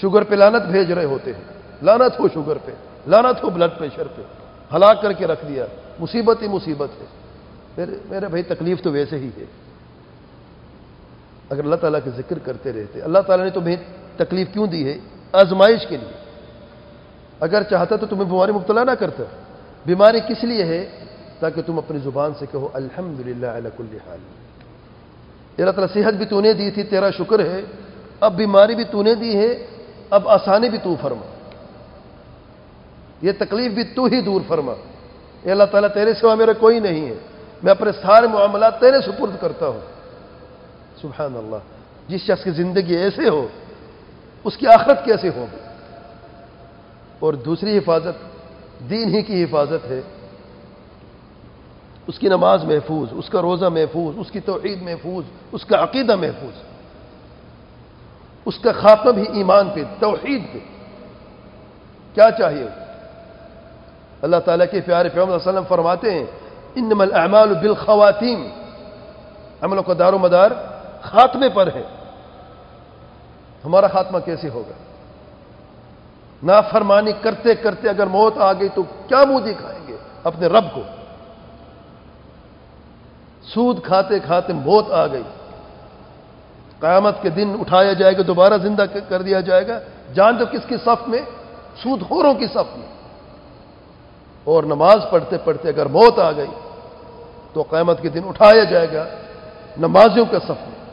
Sugar پہ لعنت بھیج رہے ہوتے ہیں. لعنت ہو شوگر پہ، لعنت ہو بلڈ پریشر پہ، ہلاک کر کے رکھ دیا. مصیبت ہی مصیبت ہے. میرے بھائی تکلیف تو ویسے ہی ہے. اگر اللہ تعالیٰ کے ذکر کرتے رہتے. اللہ تعالیٰ نے تمہیں تکلیف کیوں دی ہے؟ آزمائش کے لیے. اگر چاہتا تو تمہیں بیماری مبتلا نہ کرتا. بیماری کس لیے ہے؟ تاکہ تم اپنی زبان سے کہو الحمدللہ علی کل حال. اللہ تعالیٰ صحت بھی تو نے دی تھی، تیرا شکر ہے. اب بیماری بھی تو نے دی ہے، اب آسانی بھی تو فرما. یہ تکلیف بھی تو ہی دور فرما. اے اللہ تعالیٰ تیرے سوا میرا کوئی نہیں ہے، میں اپنے سارے معاملات تیرے سپرد کرتا ہوں. سبحان اللہ. جس شخص کی زندگی ایسے ہو اس کی آخرت کیسے ہوگی؟ اور دوسری حفاظت دین ہی کی حفاظت ہے. اس کی نماز محفوظ، اس کا روزہ محفوظ، اس کی توحید محفوظ، اس کا عقیدہ محفوظ، اس کا خاتمہ بھی ایمان پہ، توحید پہ. کیا چاہیے؟ اللہ تعالیٰ کے پیارے پیغمبر صلی اللہ علیہ وسلم فرماتے ہیں انما الاعمال بالخواتیم. عملوں کا دار و مدار خاتمے پر ہے. ہمارا خاتمہ کیسے ہوگا؟ نافرمانی کرتے کرتے اگر موت آ گئی تو کیا منہ دکھائیں گے اپنے رب کو؟ سود کھاتے کھاتے موت آ گئی. قیامت کے دن اٹھایا جائے گا، دوبارہ زندہ کر دیا جائے گا. جان دو کس کی صف میں؟ سود خوروں کی صف میں. اور نماز پڑھتے پڑھتے اگر موت آ گئی تو قیامت کے دن اٹھایا جائے گا نمازیوں کے صف میں.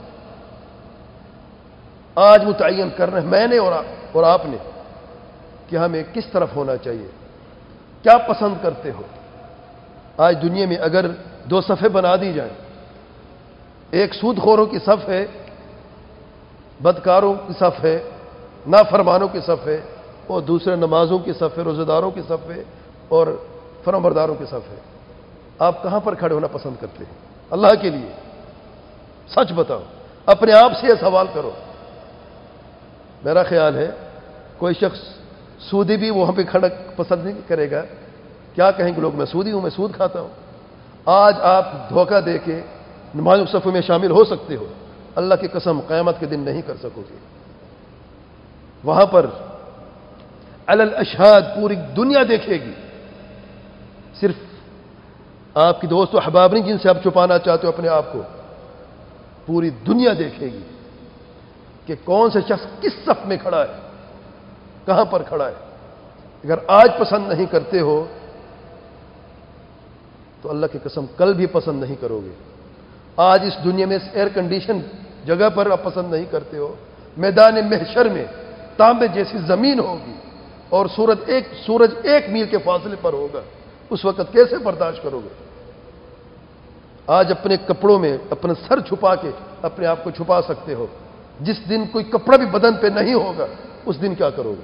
آج متعین کرنا ہے میں نے اور آپ نے کہ ہمیں کس طرف ہونا چاہیے، کیا پسند کرتے ہو. آج دنیا میں اگر دو صفیں بنا دی جائیں، ایک سود خوروں کی صف ہے، بدکاروں کی صف ہے، نافرمانوں کی صف ہے، اور دوسرے نمازوں کی صف ہے، روزہ داروں کی صف ہے، اور فرمانبرداروں کی صف ہے. آپ کہاں پر کھڑے ہونا پسند کرتے ہیں؟ اللہ کے لیے سچ بتاؤ. اپنے آپ سے یہ سوال کرو. میرا خیال ہے کوئی شخص سودی بھی وہاں پہ کھڑا پسند نہیں کرے گا. کیا کہیں گے لوگ؟ میں سودی ہوں، میں سود کھاتا ہوں. آج آپ دھوکہ دے کے نمازوں کے صفوں میں شامل ہو سکتے ہو، اللہ کی قسم قیامت کے دن نہیں کر سکو گے. وہاں پر علی الاشہاد پوری دنیا دیکھے گی. صرف آپ کی دوست و احباب نہیں جن سے آپ چھپانا چاہتے ہو اپنے آپ کو، پوری دنیا دیکھے گی کہ کون سے شخص کس صف میں کھڑا ہے، کہاں پر کھڑا ہے. اگر آج پسند نہیں کرتے ہو تو اللہ کی قسم کل بھی پسند نہیں کرو گے. آج اس دنیا میں اس ایئر کنڈیشن جگہ پر آپ پسند نہیں کرتے ہو، میدان محشر میں تانبے جیسی زمین ہوگی اور سورج ایک میل کے فاصلے پر ہوگا. اس وقت کیسے برداشت کرو گے؟ آج اپنے کپڑوں میں اپنا سر چھپا کے اپنے آپ کو چھپا سکتے ہو. جس دن کوئی کپڑا بھی بدن پہ نہیں ہوگا اس دن کیا کرو گے؟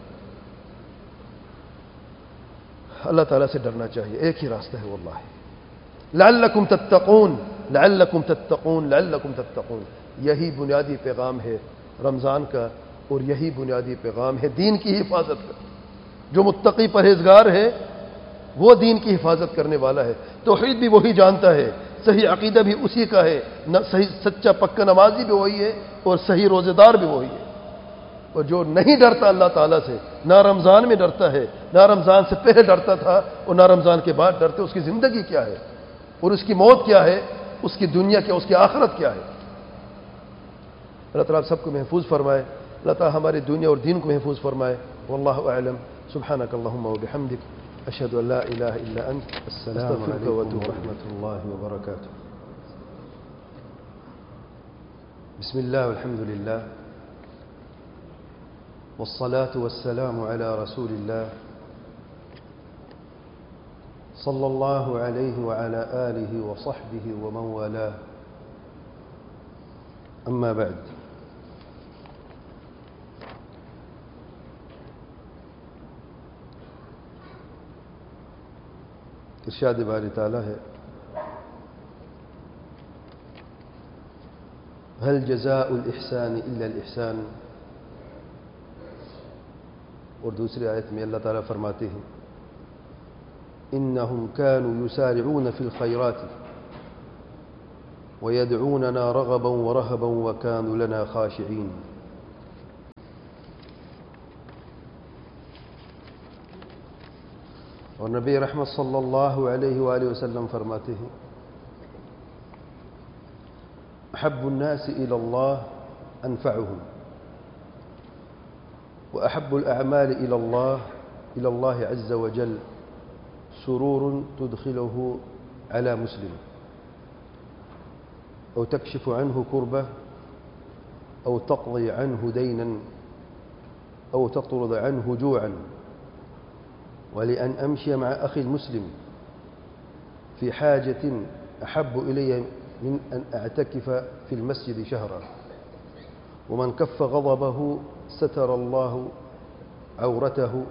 اللہ تعالیٰ سے ڈرنا چاہیے. ایک ہی راستہ ہے واللہ. لعلکم تتقون، لعلکم تتقون، لعلکم تتقون. یہی بنیادی پیغام ہے رمضان کا، اور یہی بنیادی پیغام ہے دین کی حفاظت کا. جو متقی پرہیزگار ہے وہ دین کی حفاظت کرنے والا ہے. توحید بھی وہی جانتا ہے، صحیح عقیدہ بھی اسی کا ہے، صحیح سچا پکا نمازی بھی وہی ہے، اور صحیح روزے دار بھی وہی ہے. اور جو نہیں ڈرتا اللہ تعالیٰ سے، نہ رمضان میں ڈرتا ہے، نہ رمضان سے پہلے ڈرتا تھا، اور نہ رمضان کے بعد ڈرتے، اس کی زندگی کیا ہے اور اس کی موت کیا ہے، اس کی دنیا کیا، اس کی آخرت کیا ہے. اللہ تعالیٰ سب کو محفوظ فرمائے. اللہ تعالیٰ ہماری دنیا اور دین کو محفوظ فرمائے. واللہ اعلم. سبحانک اللہم و بحمدک، اشہد ان لا الہ الا انت، استغفرک و اتوب الیک. ورحمۃ اللہ وبرکاتہ. بسم اللہ والحمد للہ والصلاة والسلام على رسول الله صلى الله عليه وعلى آله وصحبه ومن والاه. أما بعد، ارشاد باری تعالیٰ ہے هل جزاء الإحسان إلا الإحسان. اور دوسری آیت میں اللہ تعالیٰ فرماتے ہیں إنهم كانوا يسارعون في الخيرات ويدعوننا رغبا ورهبا وكانوا لنا خاشعين. اور نبی رحمت صلی اللہ علیہ وآلہ وسلم فرماتے ہیں احب الناس الى اللہ انفعهم واحب الاعمال الى اللہ عز وجل سرور تدخله على مسلم او تكشف عنه كربه او تقضي عنه دينا او تطرد عنه جوعا ولأن أمشي مع أخي المسلم في حاجة أحب إلي من أن أعتكف في المسجد شهرا ومن كف غضبه ستر الله عورته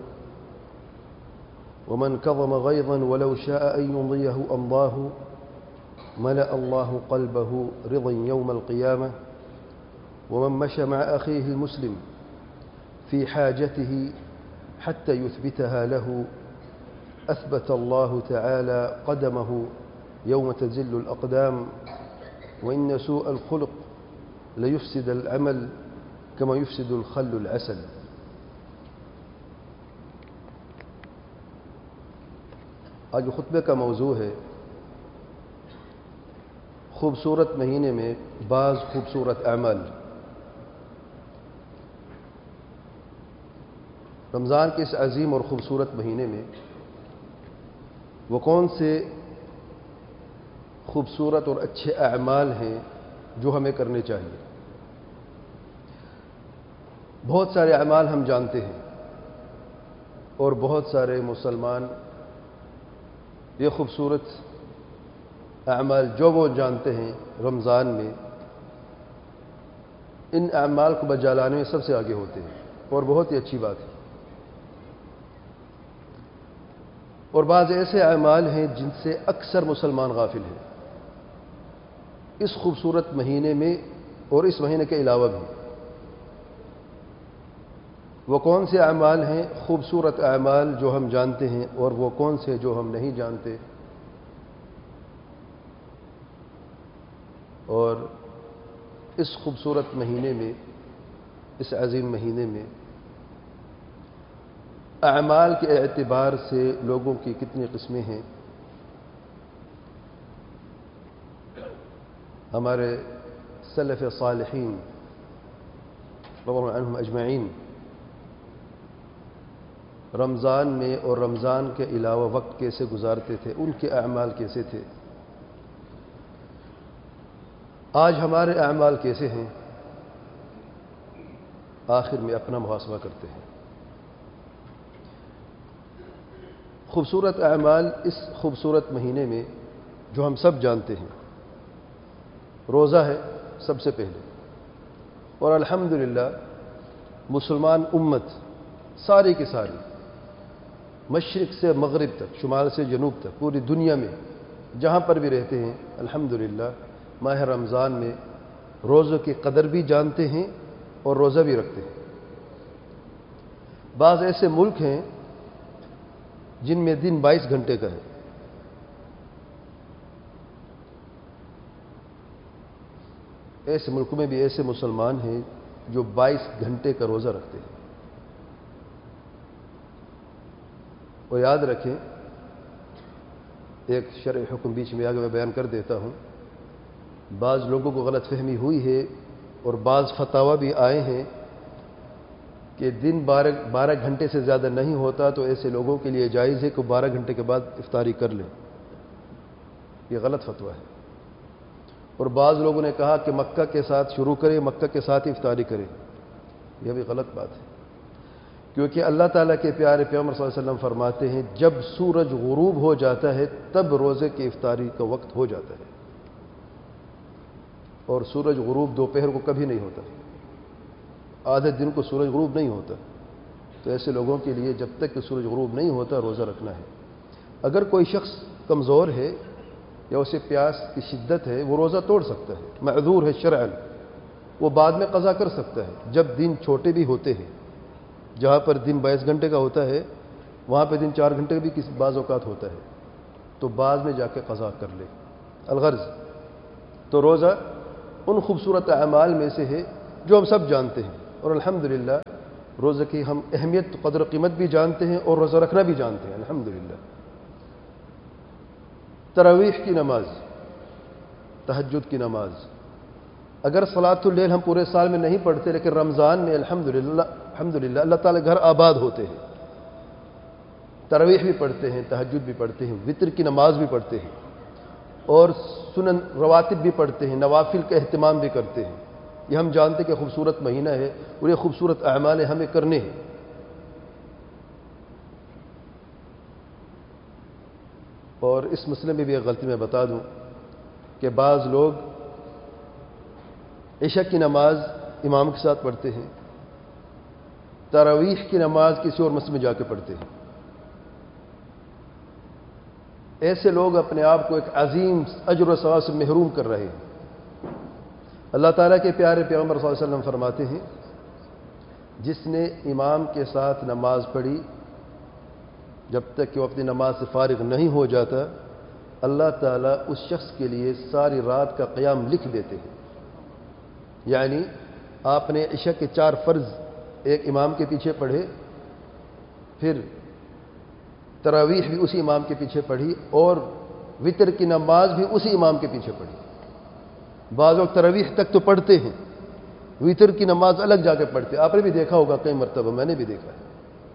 ومن كظم غيظا ولو شاء أن يمضيه أمضاه ملأ الله قلبه رضا يوم القيامة ومن مشى مع أخيه المسلم في حاجته حتى يثبتها له أثبت الله تعالى قدمه يوم تزل الأقدام وإن سوء الخلق ليفسد العمل كما يفسد الخل العسل. آج خطبے کا موضوع ہے خوبصورت مہینے میں بعض خوبصورت اعمال. رمضان کے اس عظیم اور خوبصورت مہینے میں وہ کون سے خوبصورت اور اچھے اعمال ہیں جو ہمیں کرنے چاہیے؟ بہت سارے اعمال ہم جانتے ہیں اور بہت سارے مسلمان یہ خوبصورت اعمال جو وہ جانتے ہیں رمضان میں ان اعمال کو بجا لانے میں سب سے آگے ہوتے ہیں اور بہت ہی اچھی بات ہے. اور بعض ایسے اعمال ہیں جن سے اکثر مسلمان غافل ہیں اس خوبصورت مہینے میں اور اس مہینے کے علاوہ بھی. وہ کون سے اعمال ہیں خوبصورت اعمال جو ہم جانتے ہیں اور وہ کون سے جو ہم نہیں جانتے؟ اور اس خوبصورت مہینے میں اس عظیم مہینے میں اعمال کے اعتبار سے لوگوں کی کتنی قسمیں ہیں؟ ہمارے سلف صالحین رضی اللہ عنہم اجمعین رمضان میں اور رمضان کے علاوہ وقت کیسے گزارتے تھے، ان کے اعمال کیسے تھے؟ آج ہمارے اعمال کیسے ہیں؟ آخر میں اپنا محاسبہ کرتے ہیں. خوبصورت اعمال اس خوبصورت مہینے میں جو ہم سب جانتے ہیں، روزہ ہے سب سے پہلے. اور الحمدللہ مسلمان امت ساری کی ساری مشرق سے مغرب تک، شمال سے جنوب تک، پوری دنیا میں جہاں پر بھی رہتے ہیں الحمدللہ ماہ رمضان میں روزوں کی قدر بھی جانتے ہیں اور روزہ بھی رکھتے ہیں. بعض ایسے ملک ہیں جن میں دن 22 گھنٹے کا ہے. ایسے ملک میں بھی ایسے مسلمان ہیں جو 22 گھنٹے کا روزہ رکھتے ہیں. اور یاد رکھیں ایک شرعی حکم بیچ میں آگے میں بیان کر دیتا ہوں. بعض لوگوں کو غلط فہمی ہوئی ہے اور بعض فتاوی بھی آئے ہیں کہ دن 12 گھنٹے سے زیادہ نہیں ہوتا تو ایسے لوگوں کے لیے جائز ہے کہ 12 گھنٹے کے بعد افطاری کر لیں. یہ غلط فتویٰ ہے. اور بعض لوگوں نے کہا کہ مکہ کے ساتھ شروع کریں، مکہ کے ساتھ ہی افطاری کریں. یہ بھی غلط بات ہے، کیونکہ اللہ تعالیٰ کے پیارے پیغمبر صلی اللہ علیہ وسلم فرماتے ہیں جب سورج غروب ہو جاتا ہے تب روزے کی افطاری کا وقت ہو جاتا ہے. اور سورج غروب دوپہر کو کبھی نہیں ہوتا، آدھے دن کو سورج غروب نہیں ہوتا. تو ایسے لوگوں کے لیے جب تک کہ سورج غروب نہیں ہوتا روزہ رکھنا ہے. اگر کوئی شخص کمزور ہے یا اسے پیاس کی شدت ہے وہ روزہ توڑ سکتا ہے، معذور ہے شرعاً، وہ بعد میں قضا کر سکتا ہے. جب دن چھوٹے بھی ہوتے ہیں، جہاں پر دن 22 گھنٹے کا ہوتا ہے وہاں پہ دن 4 گھنٹے کا بھی کسی بعض اوقات ہوتا ہے، تو بعد میں جا کے قضا کر لے. الغرض تو روزہ ان خوبصورت اعمال میں سے ہے جو ہم سب جانتے ہیں. اور الحمدللہ روزہ کی ہم اہمیت قدر و قیمت بھی جانتے ہیں اور روزہ رکھنا بھی جانتے ہیں الحمدللہ. تراویح کی نماز، تہجد کی نماز، اگر صلاۃ اللیل ہم پورے سال میں نہیں پڑھتے لیکن رمضان میں الحمدللہ اللہ تعالیٰ گھر آباد ہوتے ہیں، تراویح بھی پڑھتے ہیں، تہجد بھی پڑھتے ہیں، وطر کی نماز بھی پڑھتے ہیں، اور سنن رواتب بھی پڑھتے ہیں، نوافل کا اہتمام بھی کرتے ہیں۔ یہ ہم جانتے ہیں کہ خوبصورت مہینہ ہے اور یہ خوبصورت اعمال ہمیں کرنے ہیں۔ اور اس مسئلے میں بھی ایک غلطی میں بتا دوں کہ بعض لوگ عشاء کی نماز امام کے ساتھ پڑھتے ہیں، تراویح کی نماز کسی اور مسجد میں جا کے پڑھتے ہیں۔ ایسے لوگ اپنے آپ کو ایک عظیم اجر و ثواب سے محروم کر رہے ہیں۔ اللہ تعالیٰ کے پیارے پیغمبر صلی اللہ علیہ وسلم فرماتے ہیں، جس نے امام کے ساتھ نماز پڑھی جب تک کہ وہ اپنی نماز سے فارغ نہیں ہو جاتا، اللہ تعالیٰ اس شخص کے لیے ساری رات کا قیام لکھ دیتے ہیں۔ یعنی آپ نے عشاء کے 4 فرض ایک امام کے پیچھے پڑھے، پھر تراویح بھی اسی امام کے پیچھے پڑھی، اور وطر کی نماز بھی اسی امام کے پیچھے پڑھی۔ بعض لوگ تراویح تک تو پڑھتے ہیں، وطر کی نماز الگ جا کے پڑھتے ہیں۔ آپ نے بھی دیکھا ہوگا کئی مرتبہ، میں نے بھی دیکھا ہے۔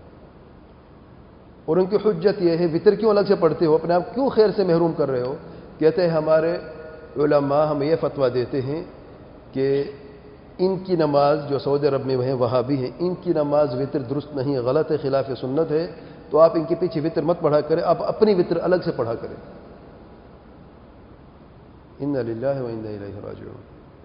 اور ان کی حجت یہ ہے، وطر کیوں الگ سے پڑھتے ہو، اپنے آپ کیوں خیر سے محروم کر رہے ہو؟ کہتے ہیں ہمارے علماء ہمیں یہ فتویٰ دیتے ہیں کہ ان کی نماز جو سعودی عرب میں ہیں، وہابی ہیں، ان کی نماز وطر درست نہیں ہے، غلط ہے، خلاف سنت ہے، تو آپ ان کے پیچھے وطر مت پڑھا کریں، آپ اپنی وطر الگ سے پڑھا کریں۔ انا للہ و انا الیہ راجعون۔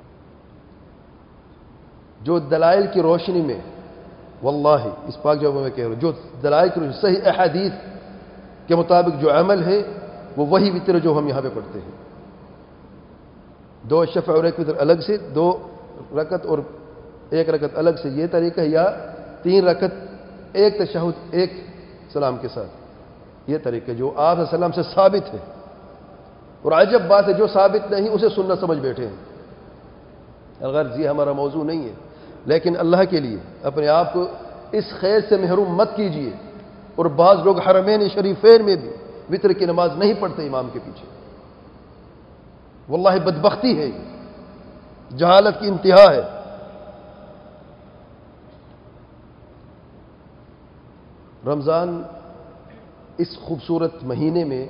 جو دلائل کی روشنی میں، واللہ اس پاک جواب میں کہہ رہا ہوں، جو دلائل کی روشنی صحیح احادیث کے مطابق جو عمل ہے وہ وہی وطر جو ہم یہاں پہ پڑھتے ہیں۔ 2 شفع اور 1 وطر الگ سے، 2 رکعت اور 1 رکعت الگ سے، یہ طریقہ ہے، یا 3 رکعت 1 تشہد 1 سلام کے ساتھ، یہ طریقہ جو آپ صلی اللہ علیہ وسلم سے ثابت ہے۔ اور عجب بات ہے، جو ثابت نہیں اسے سنت سمجھ بیٹھے ہیں۔ الغرض یہ ہمارا موضوع نہیں ہے، لیکن اللہ کے لیے اپنے آپ کو اس خیر سے محروم مت کیجیے۔ اور بعض لوگ حرمین شریفین میں بھی وطر کی نماز نہیں پڑھتے امام کے پیچھے، واللہ بدبختی ہے، یہ جہالت کی انتہا ہے۔ رمضان اس خوبصورت مہینے میں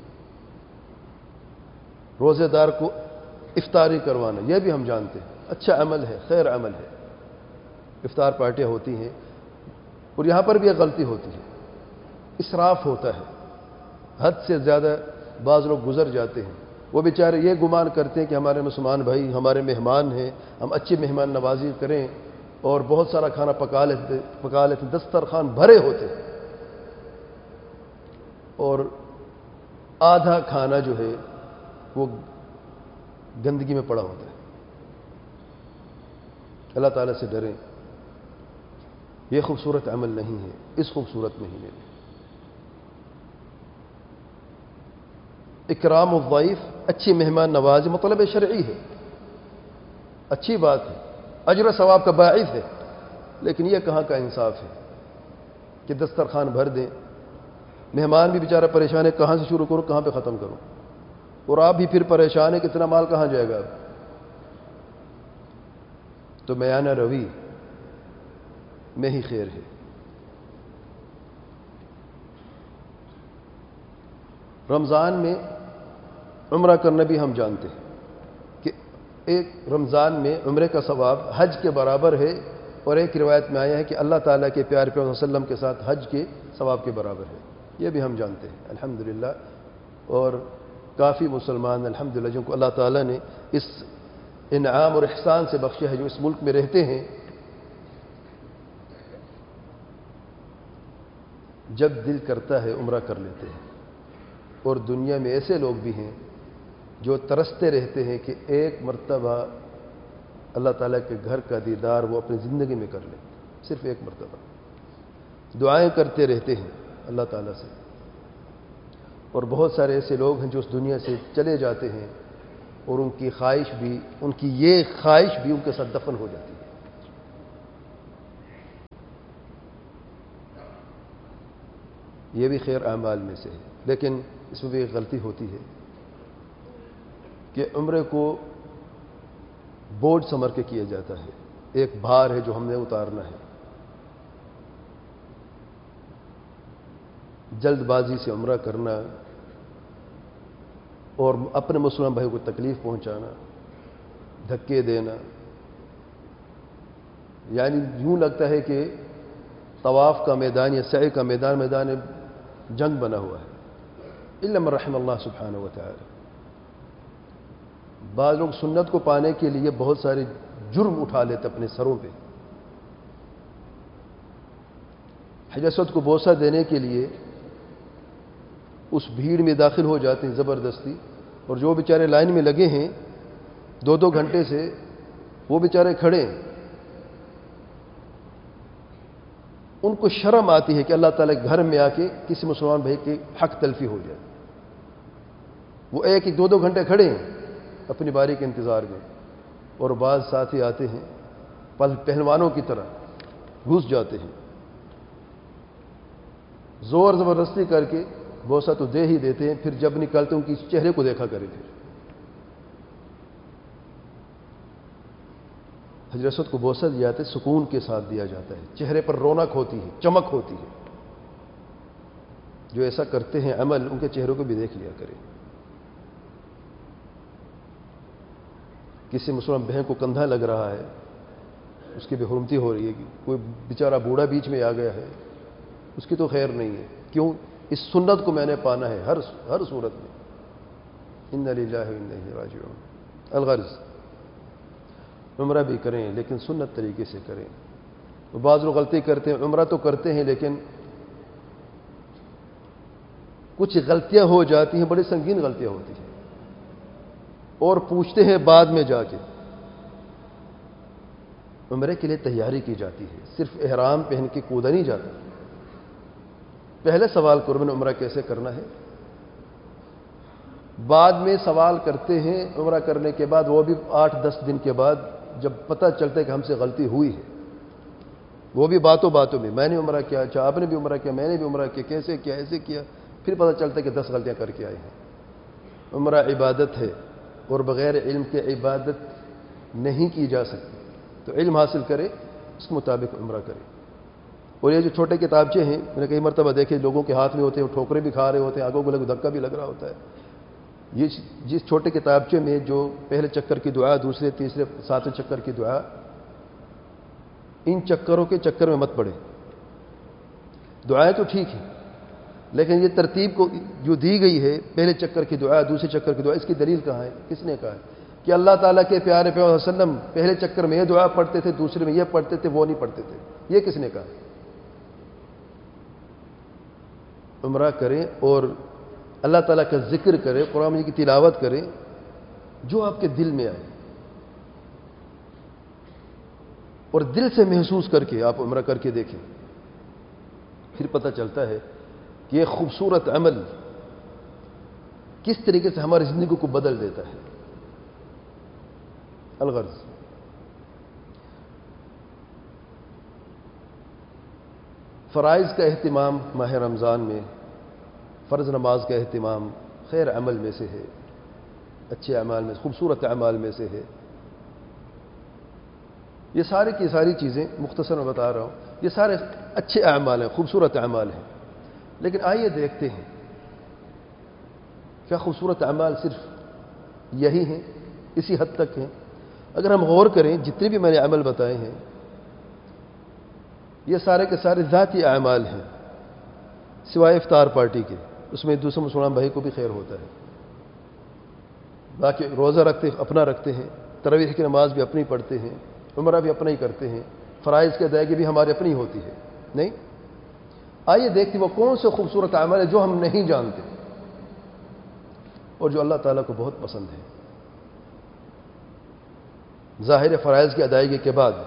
روزے دار کو افطاری کروانا، یہ بھی ہم جانتے ہیں اچھا عمل ہے، خیر عمل ہے، افطار پارٹیاں ہوتی ہیں، اور یہاں پر بھی ایک غلطی ہوتی ہے، اسراف ہوتا ہے، حد سے زیادہ بعض لوگ گزر جاتے ہیں۔ وہ بیچارے یہ گمان کرتے ہیں کہ ہمارے مسلمان بھائی ہمارے مہمان ہیں، ہم اچھی مہمان نوازی کریں، اور بہت سارا کھانا پکا لیتے، دسترخوان بھرے ہوتے ہیں، اور آدھا کھانا جو ہے وہ گندگی میں پڑا ہوتا ہے۔ اللہ تعالیٰ سے ڈریں، یہ خوبصورت عمل نہیں ہے اس خوبصورت مہینے میں۔ اکرام الضیف، اچھی مہمان نوازی مطلب شرعی ہے، اچھی بات ہے، اجر و ثواب کا باعث ہے، لیکن یہ کہاں کا انصاف ہے کہ دسترخوان بھر دیں، مہمان بھی بیچارہ پریشان ہے، کہاں سے شروع کروں، کہاں پہ ختم کروں، اور آپ بھی پھر پریشان ہیں، کتنا مال کہاں جائے گا اب؟ تو میانہ روی میں ہی خیر ہے۔ رمضان میں عمرہ کرنا بھی ہم جانتے ہیں کہ ایک رمضان میں عمرے کا ثواب حج کے برابر ہے، اور ایک روایت میں آیا ہے کہ اللہ تعالیٰ کے پیارے پیغمبر صلی اللہ علیہ وسلم کے ساتھ حج کے ثواب کے برابر ہے، یہ بھی ہم جانتے ہیں الحمدللہ۔ اور کافی مسلمان الحمدللہ جن کو اللہ تعالیٰ نے اس انعام اور احسان سے بخشا ہے، جو اس ملک میں رہتے ہیں، جب دل کرتا ہے عمرہ کر لیتے ہیں۔ اور دنیا میں ایسے لوگ بھی ہیں جو ترستے رہتے ہیں کہ ایک مرتبہ اللہ تعالیٰ کے گھر کا دیدار وہ اپنی زندگی میں کر لیں، صرف ایک مرتبہ، دعائیں کرتے رہتے ہیں اللہ تعالیٰ سے۔ اور بہت سارے ایسے لوگ ہیں جو اس دنیا سے چلے جاتے ہیں، اور ان کی خواہش بھی، ان کی یہ خواہش بھی ان کے ساتھ دفن ہو جاتی ہے۔ یہ بھی خیر اعمال میں سے ہے، لیکن اس میں بھی ایک غلطی ہوتی ہے کہ عمرے کو بوجھ سمجھ کے کیا جاتا ہے، ایک بھار ہے جو ہم نے اتارنا ہے. جلد بازی سے عمرہ کرنا اور اپنے مسلمان بھائی کو تکلیف پہنچانا، دھکے دینا، یعنی یوں لگتا ہے کہ طواف کا میدان یا سعی کا میدان میدان جنگ بنا ہوا ہے. الا من رحم اللہ سبحانہ و تعالی. بعض لوگ سنت کو پانے کے لیے بہت سارے جرم اٹھا لیتے اپنے سروں پہ. حجر اسود کو بوسہ دینے کے لیے اس بھیڑ میں داخل ہو جاتے ہیں زبردستی، اور جو بیچارے لائن میں لگے ہیں 2-2 گھنٹے سے، وہ بیچارے کھڑے ہیں. ان کو شرم آتی ہے کہ اللہ تعالیٰ کے گھر میں آ کے کسی مسلمان بھائی کی حق تلفی ہو جائے. وہ 1-2 گھنٹے کھڑے ہیں اپنی باری کے انتظار میں، اور بعض ساتھی آتے ہیں پہلوانوں کی طرح گھس جاتے ہیں، زور زبردستی کر کے بوسہ تو دے ہی دیتے ہیں، پھر جب نکلتے ان کی چہرے کو دیکھا کرے. پھر حجر اسود کو بوسہ دیا جاتا ہے، سکون کے ساتھ دیا جاتا ہے، چہرے پر رونق ہوتی ہے، چمک ہوتی ہے. جو ایسا کرتے ہیں عمل، ان کے چہروں کو بھی دیکھ لیا کرے. کسی مسلمان بہن کو کندھا لگ رہا ہے، اس کی بے حرمتی ہو رہی ہے، کوئی بیچارہ بوڑھا بیچ میں آ گیا ہے، اس کی تو خیر نہیں ہے. کیوں؟ اس سنت کو میں نے پانا ہے ہر صورت میں. انا للہ و انا الیہ راجعون. الغرض عمرہ بھی کریں لیکن سنت طریقے سے کریں. بعض لوگ غلطی کرتے ہیں، عمرہ تو کرتے ہیں لیکن کچھ غلطیاں ہو جاتی ہیں، بڑی سنگین غلطیاں ہوتی ہیں، اور پوچھتے ہیں بعد میں جا کے. عمرے کے لیے تیاری کی جاتی ہے، صرف احرام پہن کے کودا نہیں جاتا. پہلے سوال کرو میں نے عمرہ کیسے کرنا ہے، بعد میں سوال کرتے ہیں عمرہ کرنے کے بعد، وہ بھی 8-10 دن کے بعد، جب پتہ چلتا ہے کہ ہم سے غلطی ہوئی ہے. وہ بھی باتوں میں میں نے عمرہ کیا، اچھا آپ نے بھی عمرہ کیا، میں نے بھی عمرہ کیا، کیسے کیا، ایسے کیا. پھر پتہ چلتا ہے کہ 10 غلطیاں کر کے آئے ہیں. عمرہ عبادت ہے اور بغیر علم کے عبادت نہیں کی جا سکتی. تو علم حاصل کرے، اس کے مطابق عمرہ کرے. اور یہ جو چھوٹے کتابچے ہیں، میں نے کئی مرتبہ دیکھے لوگوں کے ہاتھ میں ہوتے ہیں، وہ ٹھوکرے بھی کھا رہے ہوتے ہیں، آگوں کو دھکا بھی لگ رہا ہوتا ہے. یہ جس چھوٹے کتابچے میں جو پہلے چکر کی دعا، دوسرے تیسرے 7ویں چکر کی دعا، ان چکروں کے چکر میں مت پڑے. دعائیں تو ٹھیک ہیں لیکن یہ ترتیب کو جو دی گئی ہے، پہلے چکر کی دعا دوسرے چکر کی دعا، اس کی دلیل کہاں ہے؟ کس نے کہا ہے کہ اللہ تعالیٰ کے پیارے پیغمبر صلی اللہ علیہ وسلم پہلے چکر میں یہ دعا پڑھتے تھے، دوسرے میں یہ پڑھتے تھے، وہ نہیں پڑھتے تھے؟ یہ کس نے کہا؟ عمرہ کریں اور اللہ تعالیٰ کا ذکر کریں، قرآن مجید کی تلاوت کریں، جو آپ کے دل میں آئے، اور دل سے محسوس کر کے آپ عمرہ کر کے دیکھیں. پھر پتہ چلتا ہے کہ یہ خوبصورت عمل کس طریقے سے ہماری زندگی کو بدل دیتا ہے. الغرض فرائض کا اہتمام ماہ رمضان میں، فرض نماز کا اہتمام خیر عمل میں سے ہے، اچھے اعمال میں، خوبصورت اعمال میں سے ہے. یہ سارے کی ساری چیزیں مختصر میں بتا رہا ہوں، یہ سارے اچھے اعمال ہیں، خوبصورت اعمال ہیں. لیکن آئیے دیکھتے ہیں کیا خوبصورت اعمال صرف یہی ہیں، اسی حد تک ہیں؟ اگر ہم غور کریں، جتنے بھی میں نے عمل بتائے ہیں یہ سارے کے سارے ذاتی اعمال ہیں، سوائے افطار پارٹی کے، اس میں دوسرے مسلمان بھائی کو بھی خیر ہوتا ہے. باقی روزہ رکھتے اپنا رکھتے ہیں، تراویح کی نماز بھی اپنی پڑھتے ہیں، عمرہ بھی اپنا ہی کرتے ہیں، فرائض کی ادائیگی بھی ہماری اپنی ہوتی ہے. نہیں، آئیے دیکھتے وہ کون سے خوبصورت اعمال ہیں جو ہم نہیں جانتے اور جو اللہ تعالیٰ کو بہت پسند ہے. ظاہر فرائض کی ادائیگی کے بعد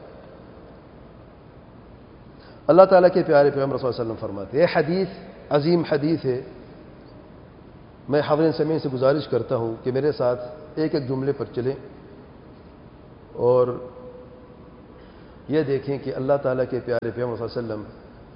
اللہ تعالیٰ کے پیارے پیغمبر صلی اللہ علیہ وسلم فرماتے ہیں، یہ حدیث عظیم حدیث ہے. میں حاضرین سامعین سے گزارش کرتا ہوں کہ میرے ساتھ ایک ایک جملے پر چلیں اور یہ دیکھیں کہ اللہ تعالیٰ کے پیارے پیغمبر صلی اللہ علیہ وسلم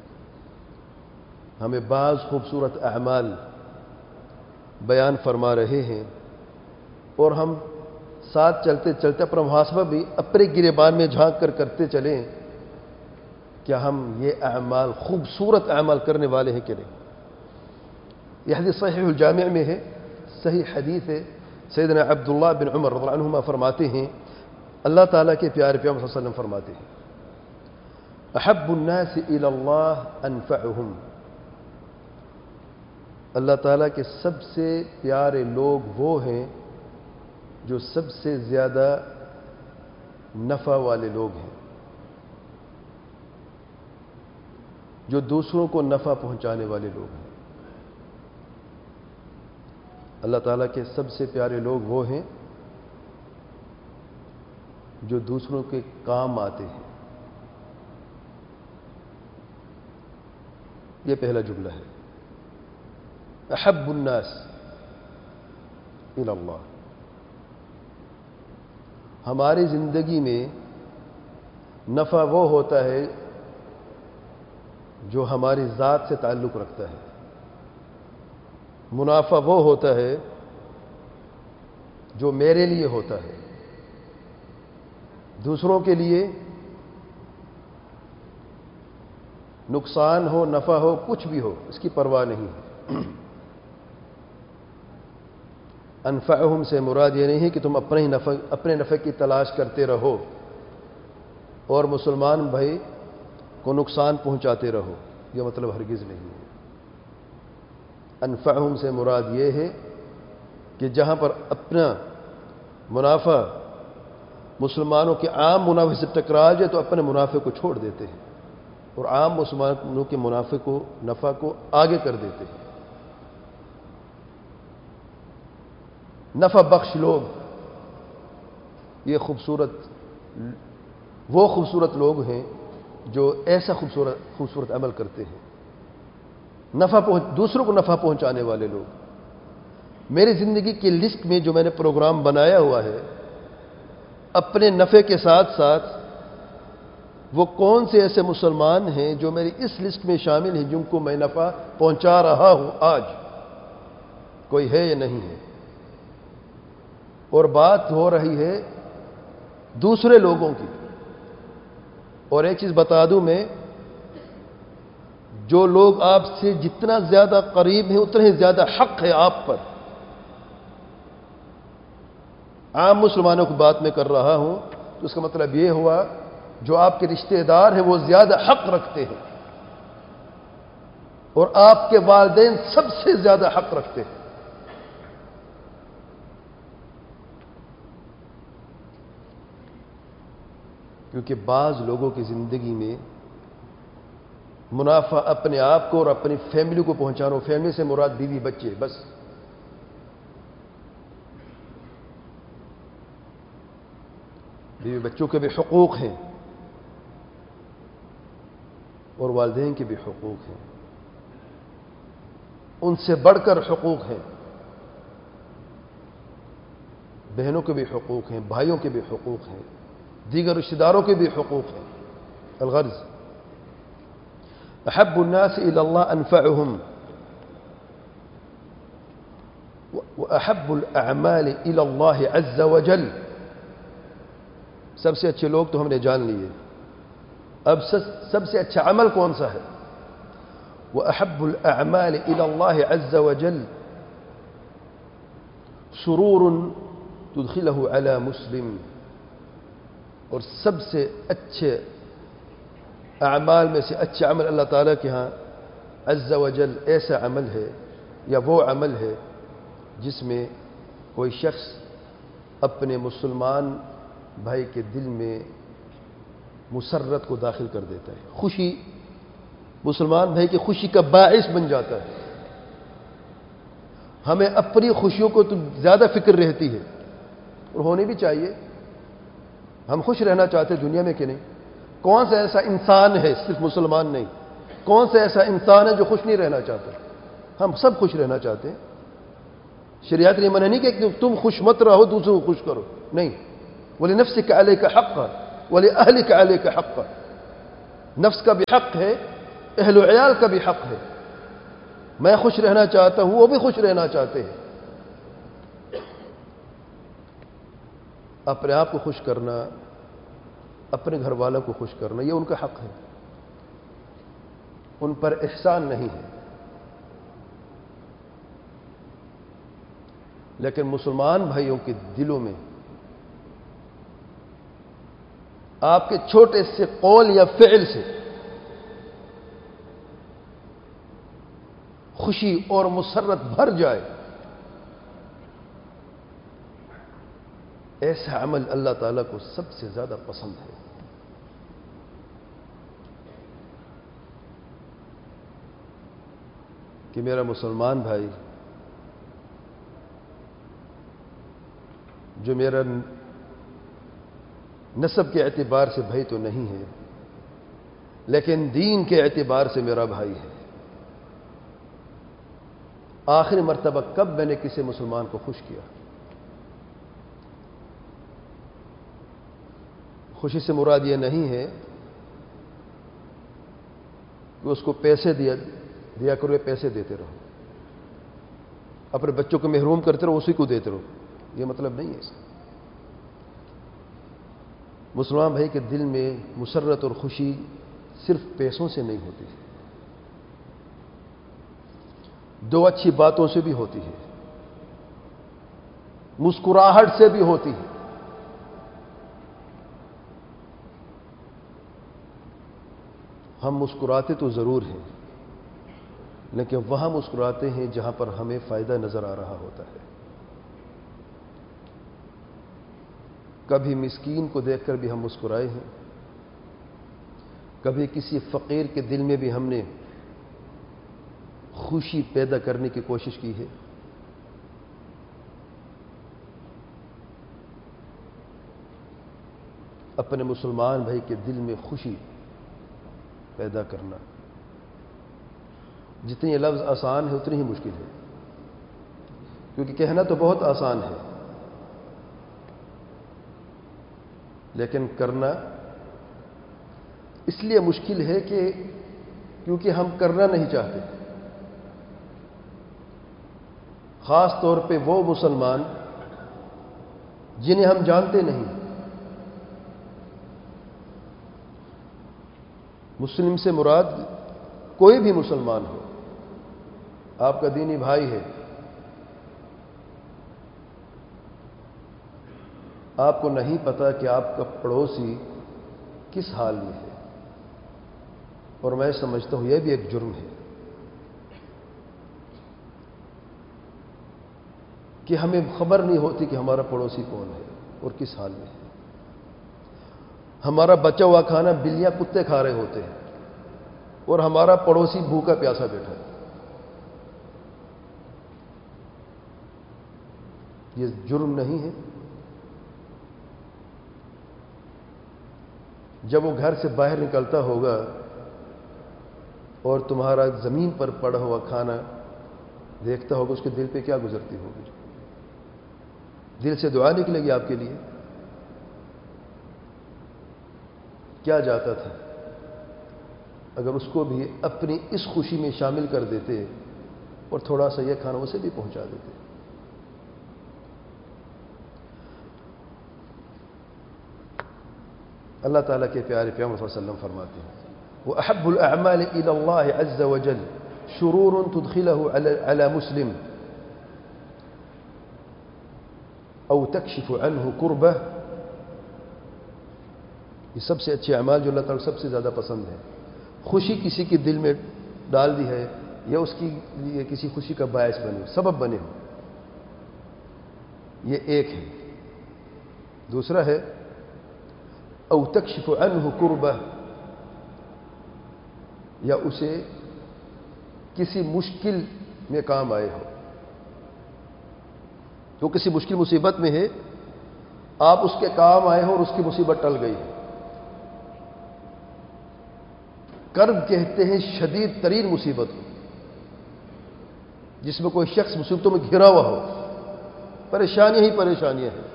ہمیں بعض خوبصورت اعمال بیان فرما رہے ہیں اور ہم ساتھ چلتے چلتے اپنا محاسبہ بھی اپنے گریبان میں جھانک کر کرتے چلیں، کیا ہم یہ اعمال خوبصورت اعمال کرنے والے ہیں کہ نہیں؟ یہ حدیث صحیح الجامع میں ہے، صحیح حدیث ہے۔ سیدنا عبداللہ بن عمر رضی اللہ عنہما فرماتے ہیں، اللہ تعالیٰ کے پیارے پیغمبر صلی اللہ علیہ وسلم فرماتے ہیں، احب الناس الی اللہ انفعہم، اللہ تعالیٰ کے سب سے پیارے لوگ وہ ہیں جو سب سے زیادہ نفع والے لوگ ہیں، جو دوسروں کو نفع پہنچانے والے لوگ ہیں۔ اللہ تعالیٰ کے سب سے پیارے لوگ وہ ہیں جو دوسروں کے کام آتے ہیں۔ یہ پہلا جملہ ہے، احب الناس الی اللہ۔ ہماری زندگی میں نفع وہ ہوتا ہے جو ہماری ذات سے تعلق رکھتا ہے، منافع وہ ہوتا ہے جو میرے لیے ہوتا ہے، دوسروں کے لیے نقصان ہو نفع ہو کچھ بھی ہو اس کی پرواہ نہیں ہے۔ انفعہم سے مراد یہ نہیں ہے کہ تم اپنے نفع کی تلاش کرتے رہو اور مسلمان بھائی کو نقصان پہنچاتے رہو، یہ مطلب ہرگز نہیں ہے۔ انفعہم سے مراد یہ ہے کہ جہاں پر اپنا منافع مسلمانوں کے عام منافع سے ٹکرا جائے تو اپنے منافع کو چھوڑ دیتے ہیں اور عام مسلمانوں کے نفع کو آگے کر دیتے ہیں۔ نفع بخش لوگ یہ وہ خوبصورت لوگ ہیں جو ایسا خوبصورت عمل کرتے ہیں، دوسروں کو نفع پہنچانے والے لوگ۔ میری زندگی کی لسٹ میں جو میں نے پروگرام بنایا ہوا ہے، اپنے نفع کے ساتھ ساتھ وہ کون سے ایسے مسلمان ہیں جو میری اس لسٹ میں شامل ہیں جن کو میں نفع پہنچا رہا ہوں آج، کوئی ہے یا نہیں ہے؟ اور بات ہو رہی ہے دوسرے لوگوں کی۔ اور ایک چیز بتا دوں میں، جو لوگ آپ سے جتنا زیادہ قریب ہیں اتنا ہی زیادہ حق ہے آپ پر۔ عام مسلمانوں کی بات میں کر رہا ہوں تو اس کا مطلب یہ ہوا جو آپ کے رشتہ دار ہیں وہ زیادہ حق رکھتے ہیں، اور آپ کے والدین سب سے زیادہ حق رکھتے ہیں۔ کیونکہ بعض لوگوں کی زندگی میں منافع اپنے آپ کو اور اپنی فیملی کو پہنچانا، فیملی سے مراد بیوی بچے، بس بیوی بچوں کے بھی حقوق ہیں اور والدین کے بھی حقوق ہیں، ان سے بڑھ کر حقوق ہیں، بہنوں کے بھی حقوق ہیں، بھائیوں کے بھی حقوق ہیں، دیگر رشتہ داروں کے بھی حقوق ہیں۔ الغرض احب الناس الى اللہ انفعهم واحب الاعمال الى اللہ عز وجل۔ سب سے اچھے لوگ تو ہم نے جان لیے، اب سب سے اچھا عمل کون سا ہے؟ واحب الاعمال الى اللہ عز وجل سرور تدخلہ علی مسلم، اور سب سے اچھے اعمال میں سے اچھا عمل اللہ تعالیٰ کے ہاں عز وجل ایسا عمل ہے یا وہ عمل ہے جس میں کوئی شخص اپنے مسلمان بھائی کے دل میں مسرت کو داخل کر دیتا ہے، خوشی، مسلمان بھائی کی خوشی کا باعث بن جاتا ہے۔ ہمیں اپنی خوشیوں کو تو زیادہ فکر رہتی ہے اور ہونی بھی چاہیے، ہم خوش رہنا چاہتے ہیں دنیا میں کہ نہیں؟ کون سا ایسا انسان ہے، صرف مسلمان نہیں، کون سا ایسا انسان ہے جو خوش نہیں رہنا چاہتا؟ ہم سب خوش رہنا چاہتے ہیں۔ شریعت نے منع نہیں کہ تم خوش مت رہو دوسروں کو خوش کرو، نہیں، وَلِنَفْسِكَ عَلَيْكَ حَقًّا وَلِأَهْلِكَ عَلَيْكَ حَقًّا، نفس کا بھی حق ہے، اہل و عیال کا بھی حق ہے۔ میں خوش رہنا چاہتا ہوں، وہ بھی خوش رہنا چاہتے ہیں۔ اپنے آپ کو خوش کرنا، اپنے گھر والوں کو خوش کرنا، یہ ان کا حق ہے، ان پر احسان نہیں ہے۔ لیکن مسلمان بھائیوں کے دلوں میں آپ کے چھوٹے سے قول یا فعل سے خوشی اور مسرت بھر جائے، ایسا عمل اللہ تعالیٰ کو سب سے زیادہ پسند ہے۔ کہ میرا مسلمان بھائی جو میرا نسب کے اعتبار سے بھائی تو نہیں ہے، لیکن دین کے اعتبار سے میرا بھائی ہے۔ آخری مرتبہ کب میں نے کسی مسلمان کو خوش کیا؟ خوشی سے مراد یہ نہیں ہے کہ اس کو پیسے دیا کرو، پیسے دیتے رہو، اپنے بچوں کو محروم کرتے رہو، اسی کو دیتے رہو، یہ مطلب نہیں ہے اس کا۔ مسلمان بھائی کے دل میں مسرت اور خوشی صرف پیسوں سے نہیں ہوتی، دو اچھی باتوں سے بھی ہوتی ہے، مسکراہٹ سے بھی ہوتی ہے۔ ہم مسکراتے تو ضرور ہیں، لیکن وہاں مسکراتے ہیں جہاں پر ہمیں فائدہ نظر آ رہا ہوتا ہے۔ کبھی مسکین کو دیکھ کر بھی ہم مسکرائے ہیں، کبھی کسی فقیر کے دل میں بھی ہم نے خوشی پیدا کرنے کی کوشش کی ہے۔ اپنے مسلمان بھائی کے دل میں خوشی پیدا کرنا، جتنی یہ لفظ آسان ہے اتنی ہی مشکل ہے، کیونکہ کہنا تو بہت آسان ہے، لیکن کرنا اس لیے مشکل ہے کہ کیونکہ ہم کرنا نہیں چاہتے۔ خاص طور پہ وہ مسلمان جنہیں ہم جانتے نہیں۔ مسلم سے مراد کوئی بھی مسلمان ہو، آپ کا دینی بھائی ہے، آپ کو نہیں پتا کہ آپ کا پڑوسی کس حال میں ہے، اور میں سمجھتا ہوں یہ بھی ایک جرم ہے کہ ہمیں خبر نہیں ہوتی کہ ہمارا پڑوسی کون ہے اور کس حال میں ہے۔ ہمارا بچا ہوا کھانا بلیاں کتے کھا رہے ہوتے ہیں اور ہمارا پڑوسی بھوکا پیاسا بیٹھا ہے۔ یہ جرم نہیں ہے؟ جب وہ گھر سے باہر نکلتا ہوگا اور تمہارا زمین پر پڑا ہوا کھانا دیکھتا ہوگا، اس کے دل پہ کیا گزرتی ہوگی؟ دل سے دعا نکلے گی آپ کے لیے؟ کیا جاتا تھا اگر اس کو بھی اپنی اس خوشی میں شامل کر دیتے اور تھوڑا سا یہ کھانا اسے بھی پہنچا دیتے۔ اللہ تعالیٰ کے پیارے پیغمبر صلی اللہ علیہ وسلم فرماتے ہیں وَأَحَبُّ الْأَعْمَالِ إِلَى اللَّهِ عَزَّ وَجَلَّ شُرُورٌ تُدْخِلَهُ عَلَى مُسْلِمٍ أو تكشف عنه كربة۔ یہ سب سے اچھے اعمال جو اللہ تعالیٰ سب سے زیادہ پسند ہے، خوشی کسی کے دل میں ڈال دی ہے یا اس کی لیے کسی خوشی کا باعث بنے، سبب بنے ہو، یہ ایک ہے۔ دوسرا ہے او تکشف عنہ کربہ، یا اسے کسی مشکل میں کام آئے ہو، تو کسی مشکل مصیبت میں ہے، آپ اس کے کام آئے ہو اور اس کی مصیبت ٹل گئی ہے۔ کرب کہتے ہیں شدید ترین مصیبت کو، جس میں کوئی شخص مصیبتوں میں گھرا ہوا ہو، پریشانیاں ہی پریشانیاں ہیں،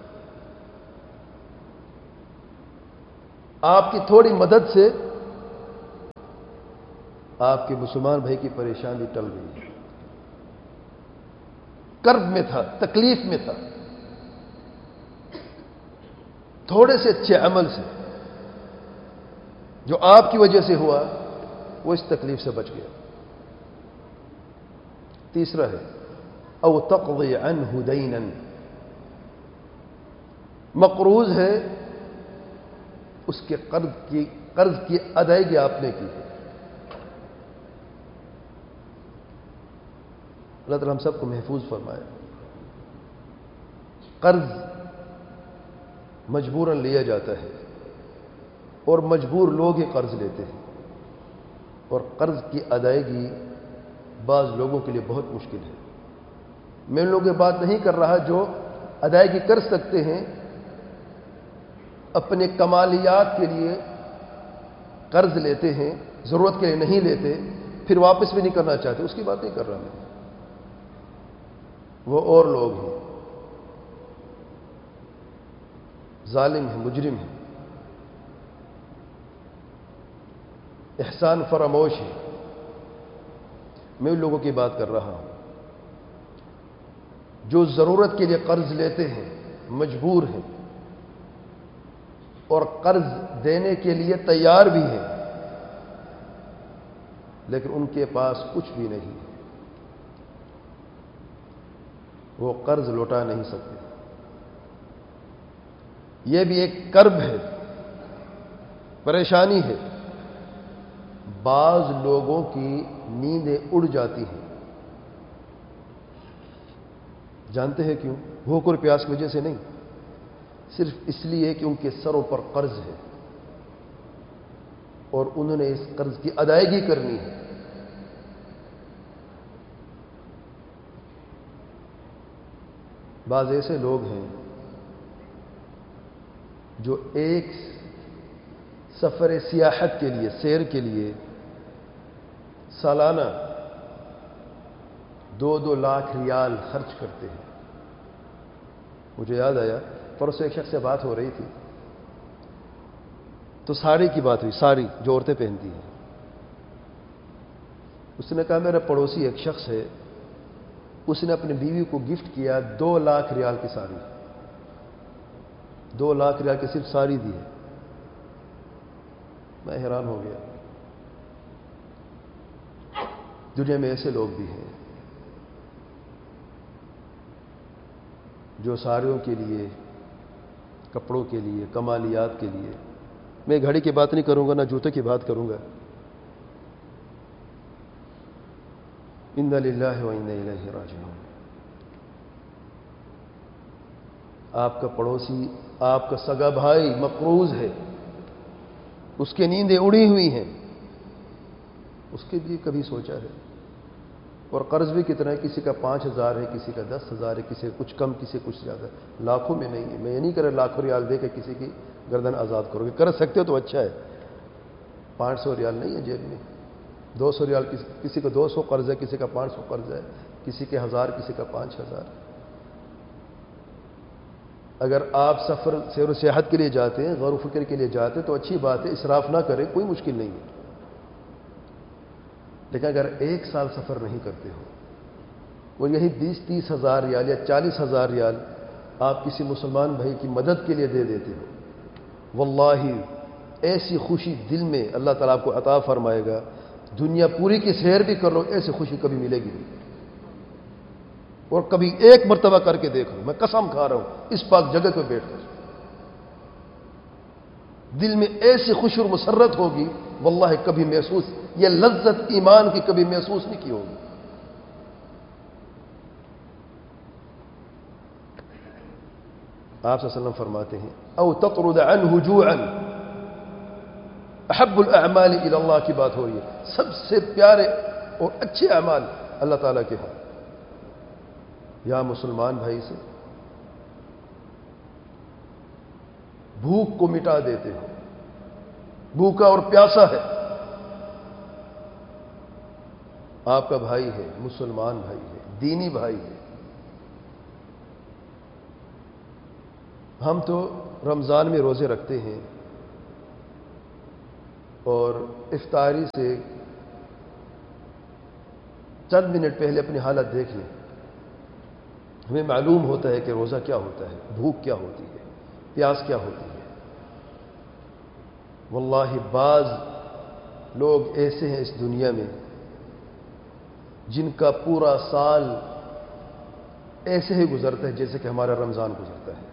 آپ کی تھوڑی مدد سے آپ کے مسلمان بھائی کی پریشانی ٹل گئی ہے۔ کرب میں تھا، تکلیف میں تھا، تھوڑے سے اچھے عمل سے جو آپ کی وجہ سے ہوا وہ اس تکلیف سے بچ گیا۔ تیسرا ہے او تقضی عنہ دینا، مقروض ہے، اس کے قرض کی ادائیگی آپ نے کی ہے۔ اللہ تعالی ہم سب کو محفوظ فرمائے۔ قرض مجبوراً لیا جاتا ہے اور مجبور لوگ ہی قرض لیتے ہیں، اور قرض کی ادائیگی بعض لوگوں کے لیے بہت مشکل ہے۔ میں ان لوگوں کی بات نہیں کر رہا جو ادائیگی کر سکتے ہیں، اپنے کمالیات کے لیے قرض لیتے ہیں، ضرورت کے لیے نہیں لیتے، پھر واپس بھی نہیں کرنا چاہتے، اس کی بات نہیں کر رہا میں۔ وہ اور لوگ ہیں، ظالم ہیں، مجرم ہیں، احسان فراموش ہے، میں ان لوگوں کی بات کر رہا ہوں جو ضرورت کے لیے قرض لیتے ہیں، مجبور ہیں اور قرض دینے کے لیے تیار بھی ہیں، لیکن ان کے پاس کچھ بھی نہیں، وہ قرض لوٹا نہیں سکتے۔ یہ بھی ایک کرب ہے، پریشانی ہے۔ بعض لوگوں کی نیندیں اڑ جاتی ہیں، جانتے ہیں کیوں؟ بھوک اور پیاس کی وجہ سے نہیں، صرف اس لیے کہ ان کے سروں پر قرض ہے اور انہوں نے اس قرض کی ادائیگی کرنی ہے۔ بعض ایسے لوگ ہیں جو ایک سفر سیاحت کے لیے، سیر کے لیے سالانہ 2-2 لاکھ ریال خرچ کرتے ہیں۔ مجھے یاد آیا، پرسوں ایک شخص سے بات ہو رہی تھی تو ساڑی کی بات ہوئی، ساڑی جو عورتیں پہنتی ہیں۔ اس نے کہا میرا پڑوسی ایک شخص ہے، اس نے اپنی بیوی کو گفٹ کیا 2 لاکھ ریال کی ساڑی، 2 لاکھ ریال کی صرف ساڑی دی ہے۔ میں حیران ہو گیا۔ دنیا میں ایسے لوگ بھی ہیں جو ساڑیوں کے لیے، کپڑوں کے لیے، کمالیات کے لیے، میں گھڑی کی بات نہیں کروں گا، نہ جوتے کی بات کروں گا۔ انا للہ و انا الیہ راجعون۔ آپ کا پڑوسی، آپ کا سگا بھائی مقروض ہے، اس کی نیندیں اڑی ہوئی ہیں، اس کے لیے کبھی سوچا ہے؟ اور قرض بھی کتنا ہے، کسی کا 5,000 ہے، کسی کا 10,000 ہے، کسی کا کچھ کم، کسی کا کچھ زیادہ، لاکھوں میں نہیں ہے۔ میں یہ نہیں کہہ رہا لاکھوں ریال دے کے کسی کی گردن آزاد کرو گے، کر سکتے ہو تو اچھا ہے۔ 500 ریال نہیں ہے جیب میں، 200 ریال، کسی کا 200 قرض ہے، کسی کا 500 قرض ہے، کسی کے 1000، کسی کا 5000۔ اگر آپ سفر سیر و سیاحت کے لیے جاتے ہیں، غور و فکر کے لیے جاتے ہیں تو اچھی بات ہے، اسراف نہ کریں، کوئی مشکل نہیں ہے۔ لیکن اگر 1 سال سفر نہیں کرتے ہو اور یہی 20-30 ہزار ریال یا 40,000 ریال آپ کسی مسلمان بھائی کی مدد کے لیے دے دیتے ہو، واللہ ایسی خوشی دل میں اللہ تعالیٰ آپ کو عطا فرمائے گا، دنیا پوری کی سیر بھی کر لو ایسی خوشی کبھی ملے گی نہیں۔ اور کبھی ایک مرتبہ کر کے دیکھو، میں قسم کھا رہا ہوں اس پاک جگہ پہ بیٹھ کر، دل میں ایسی خوشی اور مسرت ہوگی، واللہ کبھی محسوس، یہ لذت ایمان کی کبھی محسوس نہیں کی ہوگی۔ آپ صلی اللہ علیہ وسلم فرماتے ہیں او تطرد عنہ جوعا، احب الاعمال الی اللہ کی بات ہو رہی ہے، سب سے پیارے اور اچھے اعمال اللہ تعالیٰ کے ہاں، یا مسلمان بھائی سے بھوک کو مٹا دیتے ہو، بھوکا اور پیاسا ہے، آپ کا بھائی ہے، مسلمان بھائی ہے، دینی بھائی ہے۔ ہم تو رمضان میں روزے رکھتے ہیں اور افطاری سے چند منٹ پہلے اپنی حالت دیکھ لیں، ہمیں معلوم ہوتا ہے کہ روزہ کیا ہوتا ہے، بھوک کیا ہوتی ہے۔ پیاس کیا ہوتی ہے۔ واللہ بعض لوگ ایسے ہیں اس دنیا میں جن کا پورا سال ایسے ہی گزرتا ہے جیسے کہ ہمارا رمضان گزرتا ہے۔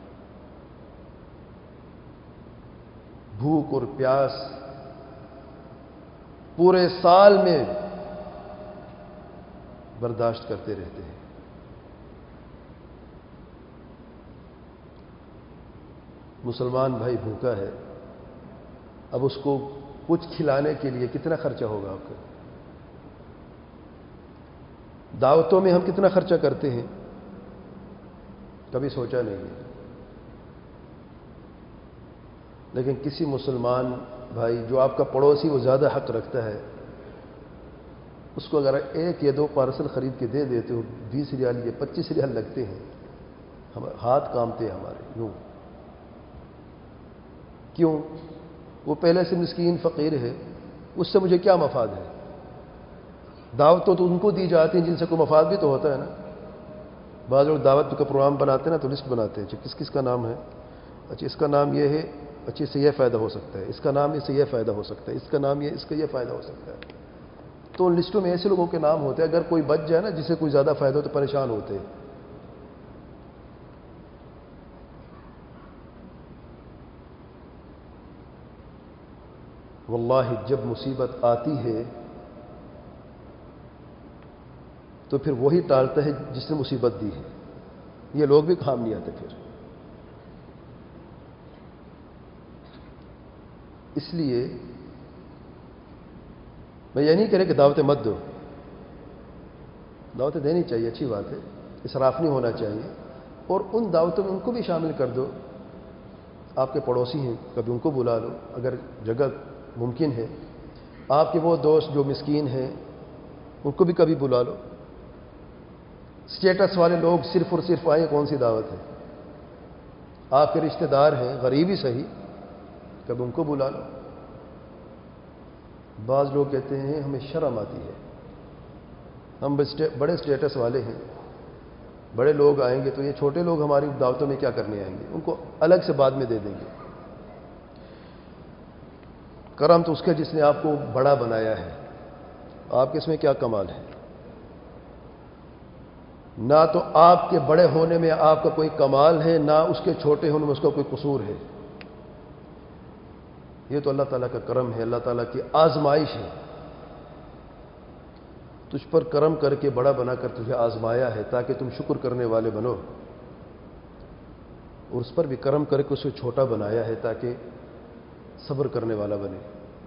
بھوک اور پیاس پورے سال میں برداشت کرتے رہتے ہیں۔ مسلمان بھائی بھوکا ہے، اب اس کو کچھ کھلانے کے لیے کتنا خرچہ ہوگا آپ کا؟ دعوتوں میں ہم کتنا خرچہ کرتے ہیں، کبھی سوچا نہیں ہے۔ لیکن کسی مسلمان بھائی جو آپ کا پڑوسی وہ زیادہ حق رکھتا ہے، اس کو اگر 1 یا 2 پارسل خرید کے دے دیتے ہو، 20 ریال یا 25 ریال لگتے ہیں، ہاتھ کامتے ہیں ہمارے۔ کیوں؟ وہ پہلے سے مسکین فقیر ہے، اس سے مجھے کیا مفاد ہے؟ دعوت تو ان کو دی جاتی ہیں جن سے کوئی مفاد بھی تو ہوتا ہے نا۔ بعض لوگ دعوت کا پروگرام بناتے ہیں نا تو لسٹ بناتے ہیں، کس کس کا نام ہے، اچھا اس کا نام یہ ہے، اچھا اس سے یہ فائدہ ہو سکتا ہے، اس کا نام اس سے یہ فائدہ ہو سکتا ہے، اس کا نام یہ، اس کا یہ فائدہ ہو سکتا ہے۔ تو ان لسٹوں میں ایسے لوگوں کے نام ہوتے ہیں، اگر کوئی بچ جائے نا جسے کوئی زیادہ فائدہ ہو تو پریشان ہوتے ہیں۔ واللہ جب مصیبت آتی ہے تو پھر وہی ٹالتا ہے جس نے مصیبت دی ہے، یہ لوگ بھی کام نہیں آتے پھر۔ اس لیے میں یہ نہیں کہہ رہا کہ دعوتیں مت دو، دعوتیں دینی چاہیے، اچھی بات ہے، اسراف نہیں ہونا چاہیے، اور ان دعوتوں میں ان کو بھی شامل کر دو۔ آپ کے پڑوسی ہیں، کبھی ان کو بلا لو اگر جگہ ممکن ہے۔ آپ کے وہ دوست جو مسکین ہیں ان کو بھی کبھی بلا لو۔ سٹیٹس والے لوگ صرف اور صرف آئیں، کون سی دعوت ہے؟ آپ کے رشتہ دار ہیں، غریب ہی صحیح، کبھی ان کو بلا لو۔ بعض لوگ کہتے ہیں ہمیں شرم آتی ہے، ہم بڑے سٹیٹس والے ہیں، بڑے لوگ آئیں گے تو یہ چھوٹے لوگ ہماری دعوتوں میں کیا کرنے آئیں گے، ان کو الگ سے بعد میں دے دیں گے۔ کرم تو اس کا جس نے آپ کو بڑا بنایا ہے، آپ کے اس میں کیا کمال ہے؟ نہ تو آپ کے بڑے ہونے میں آپ کا کوئی کمال ہے، نہ اس کے چھوٹے ہونے میں اس کا کوئی قصور ہے۔ یہ تو اللہ تعالیٰ کا کرم ہے، اللہ تعالیٰ کی آزمائش ہے۔ تجھ پر کرم کر کے بڑا بنا کر تجھے آزمایا ہے تاکہ تم شکر کرنے والے بنو، اور اس پر بھی کرم کر کے اسے چھوٹا بنایا ہے تاکہ صبر کرنے والا بنے۔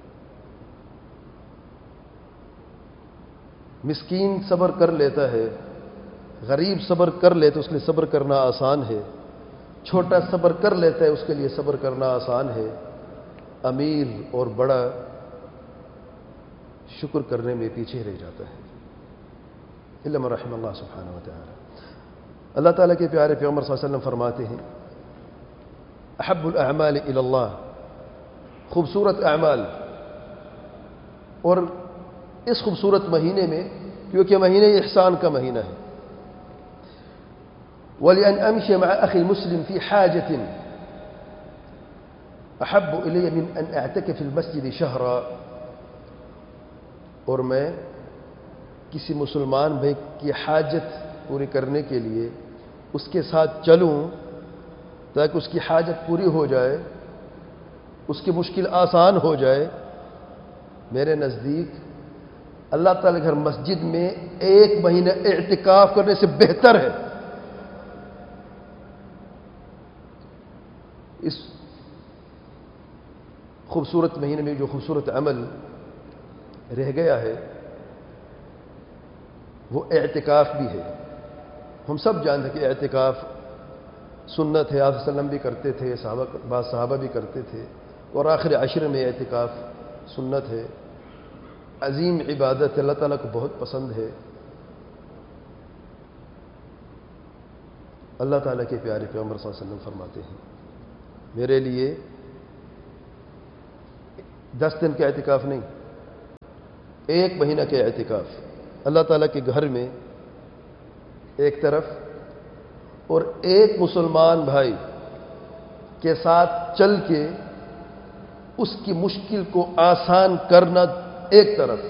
مسکین صبر کر لیتا ہے، غریب صبر کر لیتا ہے، اس کے لیے صبر کرنا آسان ہے۔ چھوٹا صبر کر لیتا ہے، اس کے لیے صبر کرنا آسان ہے۔ امیر اور بڑا شکر کرنے میں پیچھے رہ جاتا ہے، الا من رحم اللہ سبحانہ و تعالی۔ اللہ تعالیٰ کے پیارے پیغمبر صلی اللہ علیہ وسلم فرماتے ہیں احب الاعمال الی اللہ، خوبصورت اعمال، اور اس خوبصورت مہینے میں، کیونکہ مہینے احسان کا مہینہ ہے، وَلِأَنْ أَمْشِيَ مَعَ أَخِي الْمُسْلِمِ فِي حَاجَةٍ أَحَبُّ إِلَيَّ مِنْ أَنْ أَعْتَكِفَ فِي الْمَسْجِدِ شَهْرًا، اور میں کسی مسلمان بھائی کی حاجت پوری کرنے کے لیے اس کے ساتھ چلوں تاکہ اس کی حاجت پوری ہو جائے، اس کی مشکل آسان ہو جائے، میرے نزدیک اللہ تعالیٰ کے گھر مسجد میں 1 مہینہ اعتکاف کرنے سے بہتر ہے۔ اس خوبصورت مہینے میں جو خوبصورت عمل رہ گیا ہے وہ اعتکاف بھی ہے۔ ہم سب جانتے ہیں کہ اعتکاف سنت ہے، آپ صلی اللہ علیہ وسلم بھی کرتے تھے، بعض صحابہ بھی کرتے تھے، اور آخر عشر میں اعتکاف سنت ہے، عظیم عبادت ہے، اللہ تعالیٰ کو بہت پسند ہے۔ اللہ تعالیٰ کے پیارے پیغمبر صلی اللہ علیہ وسلم فرماتے ہیں میرے لیے 10 دن کا اعتکاف نہیں، 1 مہینہ کے اعتکاف اللہ تعالیٰ کے گھر میں ایک طرف، اور ایک مسلمان بھائی کے ساتھ چل کے اس کی مشکل کو آسان کرنا ایک طرف،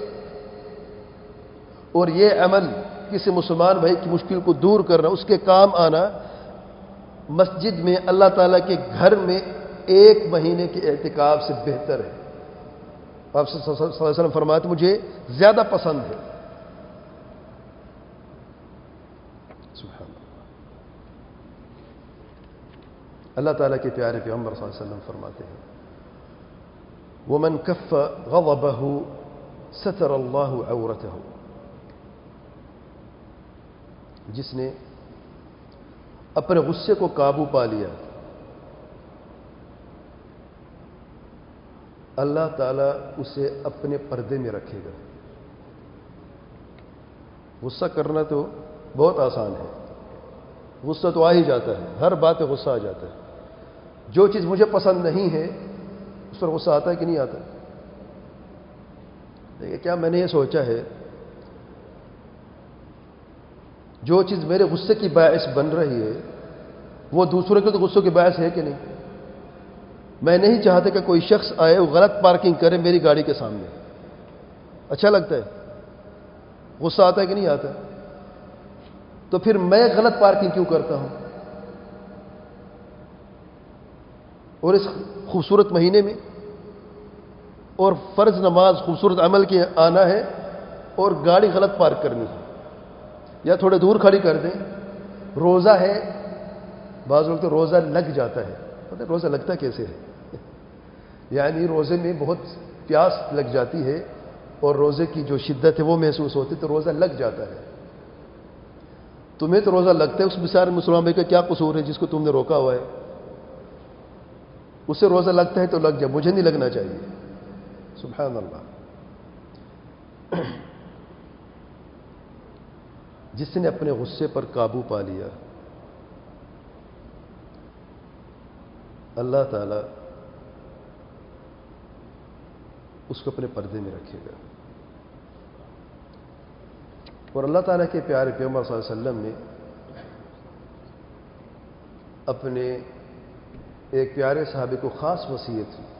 اور یہ عمل کسی مسلمان بھائی کی مشکل کو دور کرنا، اس کے کام آنا، مسجد میں اللہ تعالیٰ کے گھر میں 1 مہینے کے اعتکاف سے بہتر ہے۔ آپ صلی اللہ علیہ وسلم فرماتے مجھے زیادہ پسند ہے۔ سبحان اللہ۔ اللہ تعالیٰ کے پیارے پیغمبر صلی اللہ علیہ وسلم فرماتے ہیں وَمَنْ كَفَّ غَضَبَهُ سَتَرَ اللَّهُ عَوْرَتَهُ، جس نے اپنے غصے کو قابو پا لیا، اللہ تعالیٰ اسے اپنے پردے میں رکھے گا۔ غصہ کرنا تو بہت آسان ہے، غصہ تو آ ہی جاتا ہے، ہر بات پہ غصہ آ جاتا ہے۔ جو چیز مجھے پسند نہیں ہے اس پر غصہ آتا ہے کہ نہیں آتا؟ دیکھیں کیا میں نے یہ سوچا ہے، جو چیز میرے غصے کی باعث بن رہی ہے وہ دوسروں کے تو غصوں کی باعث ہے کہ نہیں؟ میں نہیں چاہتا کہ کوئی شخص آئے وہ غلط پارکنگ کرے میری گاڑی کے سامنے، اچھا لگتا ہے؟ غصہ آتا ہے کہ نہیں آتا؟ تو پھر میں غلط پارکنگ کیوں کرتا ہوں؟ اور اس خوبصورت مہینے میں اور فرض نماز خوبصورت عمل کے آنا ہے اور گاڑی غلط پارک کرنی ہے، یا تھوڑے دور کھڑی کر دیں۔ روزہ ہے، بعض لوگ تو روزہ لگ جاتا ہے، پتہ ہے روزہ لگتا کیسے ہے؟ یعنی روزے میں بہت پیاس لگ جاتی ہے اور روزے کی جو شدت ہے وہ محسوس ہوتی ہے تو روزہ لگ جاتا ہے۔ تمہیں تو روزہ لگتا ہے، اس بیچارے مسلمان بھائی کا کیا قصور ہے جس کو تم نے روکا ہوا ہے؟ اسے روزہ لگتا ہے تو لگ جائے، مجھے نہیں لگنا چاہیے۔ سبحان اللہ۔ جس نے اپنے غصے پر قابو پا لیا، اللہ تعالیٰ اس کو اپنے پردے میں رکھے گا۔ اور اللہ تعالیٰ کے پیارے پیغمبر صلی اللہ علیہ وسلم نے اپنے ایک پیارے صحابی کو خاص وصیت کی۔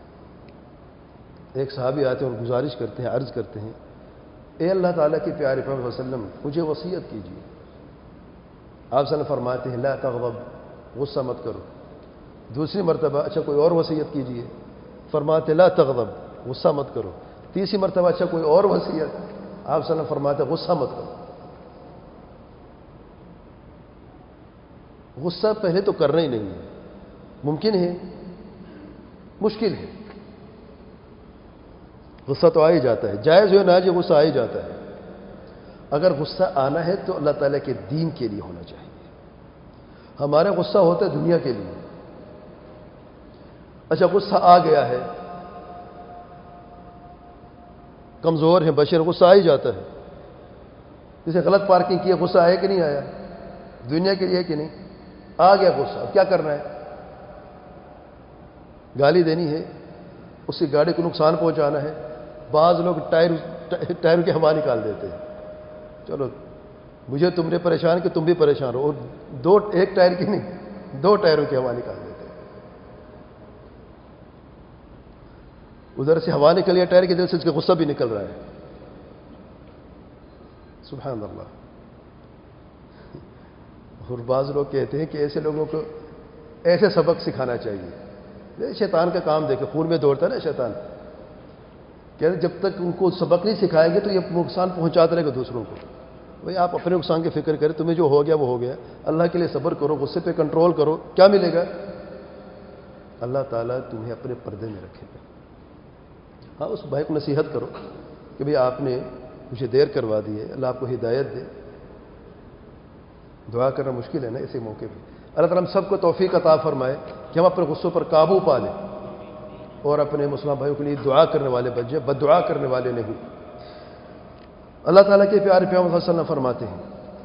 ایک صحابی آتے ہیں اور گزارش کرتے ہیں، عرض کرتے ہیں اے اللہ تعالیٰ کے پیارے پیغمبر صلی اللہ علیہ وسلم مجھے وصیت کیجیے۔ آپ صلی اللہ علیہ وسلم فرماتے ہیں لا تغضب، غصہ مت کرو۔ دوسری مرتبہ اچھا کوئی اور وصیت کیجیے، فرماتے لا تغضب، غصہ مت کرو۔ تیسری مرتبہ اچھا کوئی اور وصیت، آپ صلی اللہ علیہ وسلم فرماتے غصہ مت کرو۔ غصہ پہلے تو کرنا ہی نہیں ہے، ممکن ہے، مشکل ہے، غصہ تو آ ہی جاتا ہے، جائز ہو ناجائز غصہ آ ہی جاتا ہے۔ اگر غصہ آنا ہے تو اللہ تعالیٰ کے دین کے لیے ہونا چاہیے۔ ہمارا غصہ ہوتا ہے دنیا کے لیے۔ اچھا غصہ آ گیا ہے، کمزور ہے بشر، غصہ آ ہی جاتا ہے۔ جسے غلط پارکنگ کیا غصہ آیا کہ نہیں آیا؟ دنیا کے لیے کہ نہیں؟ آ گیا غصہ، اب کیا کرنا ہے؟ گالی دینی ہے، اس کی گاڑی کو نقصان پہنچانا ہے۔ بعض لوگ ٹائر کی ہوا نکال دیتے ہیں، چلو مجھے تم نے پریشان کہ تم بھی پریشان ہو، اور ایک ٹائر کی نہیں 2 ٹائروں کی ہوا نکال دیتے ہیں۔ ادھر سے ہوا نکل گیا ٹائر کی، دل سے اس کا غصہ بھی نکل رہا ہے۔ سبحان اللہ۔ اور بعض لوگ کہتے ہیں کہ ایسے لوگوں کو ایسے سبق سکھانا چاہیے۔ شیطان کا کام دیکھے، خون میں دوڑتا ہے نا شیطان، کہتے جب تک ان کو سبق نہیں سکھائیں گے تو یہ نقصان پہنچاتا رہے گا دوسروں کو۔ بھائی آپ اپنے نقصان کی فکر کریں، تمہیں جو ہو گیا وہ ہو گیا، اللہ کے لیے صبر کرو، غصے پہ کنٹرول کرو، کیا ملے گا؟ اللہ تعالیٰ تمہیں اپنے پردے میں رکھے گا۔ ہاں اس بھائی کو نصیحت کرو کہ بھئی آپ نے مجھے دیر کروا دی ہے، اللہ آپ کو ہدایت دے۔ دعا کرنا مشکل ہے نا ایسے موقع پہ۔ اللہ تعالیٰ ہم سب کو توفیق عطا فرمائے کہ ہم اپنے غصوں پر قابو پا لیں اور اپنے مسلمان بھائیوں کے لیے دعا کرنے والے بن جائیں، بد دعا کرنے والے نہیں۔ اللہ تعالیٰ کے پیارے پیغمبر صلی اللہ علیہ وسلم فرماتے ہیں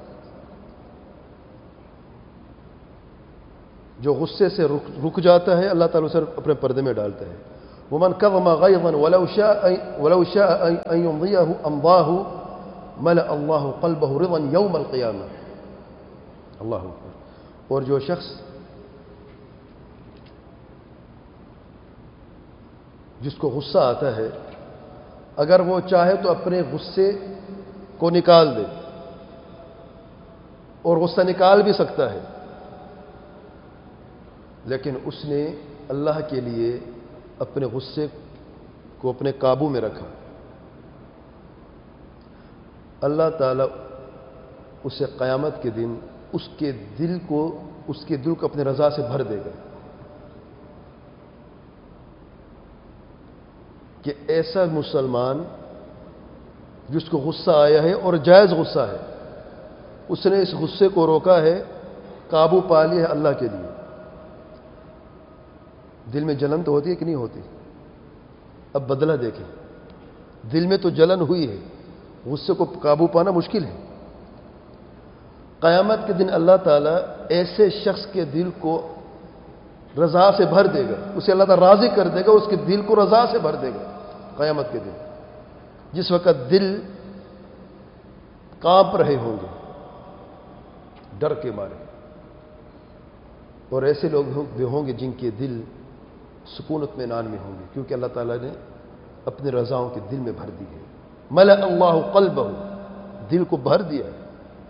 جو غصے سے رک جاتا ہے اللہ تعالیٰ اسے اپنے پردے میں ڈالتا ہے۔ وَمَنْ كَظَمَ غَيْظًا وَلَوْ شَاءَ أَنْ يُمْضِيَهُ أَمْضَاهُ مَلَأَ اللَّهُ قَلْبَهُ رِضًا يَوْمَ الْقِيَامَةِ۔ اللہ اکبر۔ اور جو شخص جس کو غصہ آتا ہے، اگر وہ چاہے تو اپنے غصے کو نکال دے، اور غصہ نکال بھی سکتا ہے، لیکن اس نے اللہ کے لیے اپنے غصے کو اپنے قابو میں رکھا، اللہ تعالیٰ اسے قیامت کے دن اس کے دل کو اپنے رضا سے بھر دے گا کہ ایسا مسلمان جس کو غصہ آیا ہے اور جائز غصہ ہے، اس نے اس غصے کو روکا ہے، قابو پا لیا ہے اللہ کے لیے۔ دل میں جلن تو ہوتی ہے کہ نہیں ہوتی؟ اب بدلہ دیکھیں، دل میں تو جلن ہوئی ہے، غصے کو قابو پانا مشکل ہے۔ قیامت کے دن اللہ تعالیٰ ایسے شخص کے دل کو رضا سے بھر دے گا، اسے اللہ تعالیٰ راضی کر دے گا، اس کے دل کو رضا سے بھر دے گا قیامت کے دن، جس وقت دل کانپ رہے ہوں گے ڈر کے مارے، اور ایسے لوگ بھی ہوں گے جن کے دل سکون اطمینان میں ہوں گے، کیونکہ اللہ تعالیٰ نے اپنے رضاؤں کے دل میں بھر دی ہے۔ ملأ اللہ قلبہ، دل کو بھر دیا ہے۔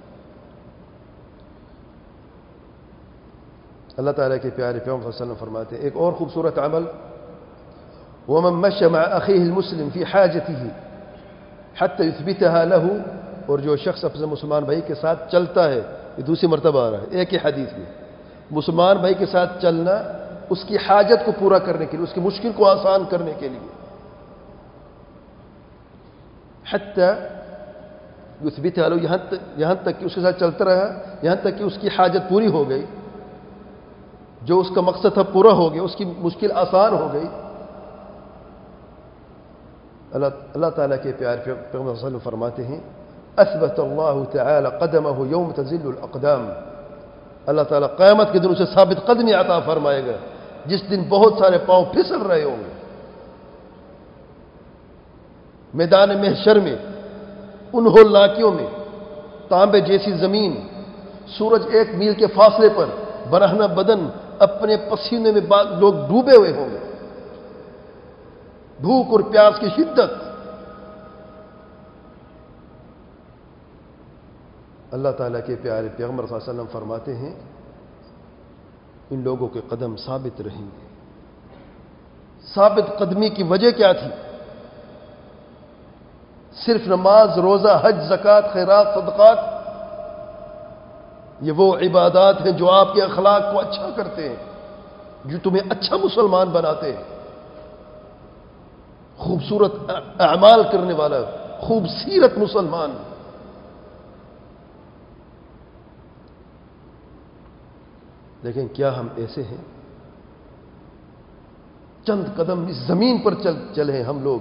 اللہ تعالیٰ کے پیارے پیغمبر صلی اللہ علیہ وسلم فرماتے ہیں ایک اور خوبصورت عمل، وَمَن مَشَّ مَعَ أَخِيهِ الْمُسْلِمِ فِي حَاجَتِهِ حَتَّى يُثْبِتَهَا لَهُ، اور جو شخص اپنے مسلمان بھائی کے ساتھ چلتا ہے، یہ دوسری مرتبہ آ رہا ہے ایک ہی حدیث میں، مسلمان بھائی کے ساتھ چلنا اس کی حاجت کو پورا کرنے کے لیے، اس کی مشکل کو آسان کرنے کے لیے، حَتَّى يُثْبِتَهَا لَهُ، یہاں تک کہ اس کے ساتھ چلتا رہا، یہاں تک کہ اس کی حاجت پوری ہو گئی، جو اس کا مقصد تھا پورا ہو گیا، اس کی مشکل آسان ہو گئی۔ اللہ تعالیٰ کے پیارے پیغمبر صلی اللہ علیہ وسلم فرماتے ہیں اثبت اللہ تعالی قدمہ یوم تزل الاقدام، اللہ تعالیٰ قیامت کے دن اسے ثابت قدمی عطا فرمائے گا جس دن بہت سارے پاؤں پھسل رہے ہوں گے میدان محشر میں، ان ہولناکیوں میں، تانبے جیسی زمین، سورج 1 میل کے فاصلے پر، برہنہ بدن، اپنے پسینے میں لوگ ڈوبے ہوئے ہوں گے، بھوک اور پیاس کی شدت۔ اللہ تعالیٰ کے پیارے پیغمبر صلی اللہ علیہ وسلم فرماتے ہیں ان لوگوں کے قدم ثابت رہیں گے۔ ثابت قدمی کی وجہ کیا تھی؟ صرف نماز، روزہ، حج، زکوٰۃ، خیرات، صدقات، یہ وہ عبادات ہیں جو آپ کے اخلاق کو اچھا کرتے ہیں، جو تمہیں اچھا مسلمان بناتے ہیں، خوبصورت اعمال کرنے والا، خوبصورت مسلمان۔ لیکن کیا ہم ایسے ہیں؟ چند قدم اس زمین پر چلے ہم لوگ،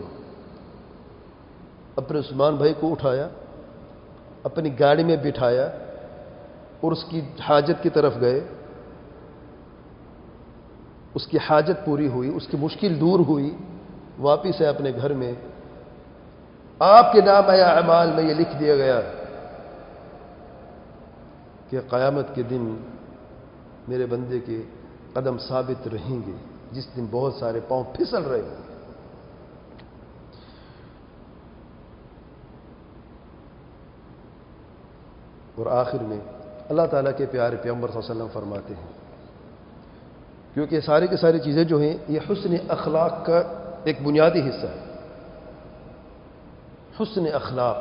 اپنے عثمان بھائی کو اٹھایا، اپنی گاڑی میں بٹھایا اور اس کی حاجت کی طرف گئے، اس کی حاجت پوری ہوئی، اس کی مشکل دور ہوئی، واپس ہے اپنے گھر میں، آپ کے نام یا اعمال میں یہ لکھ دیا گیا کہ قیامت کے دن میرے بندے کے قدم ثابت رہیں گے جس دن بہت سارے پاؤں پھسل رہے ہوں گے۔ اور آخر میں اللہ تعالیٰ کے پیارے پیغمبر صلی اللہ علیہ وسلم فرماتے ہیں، کیونکہ ساری کی ساری چیزیں جو ہیں یہ حسن اخلاق کا ایک بنیادی حصہ ہے، حسن اخلاق۔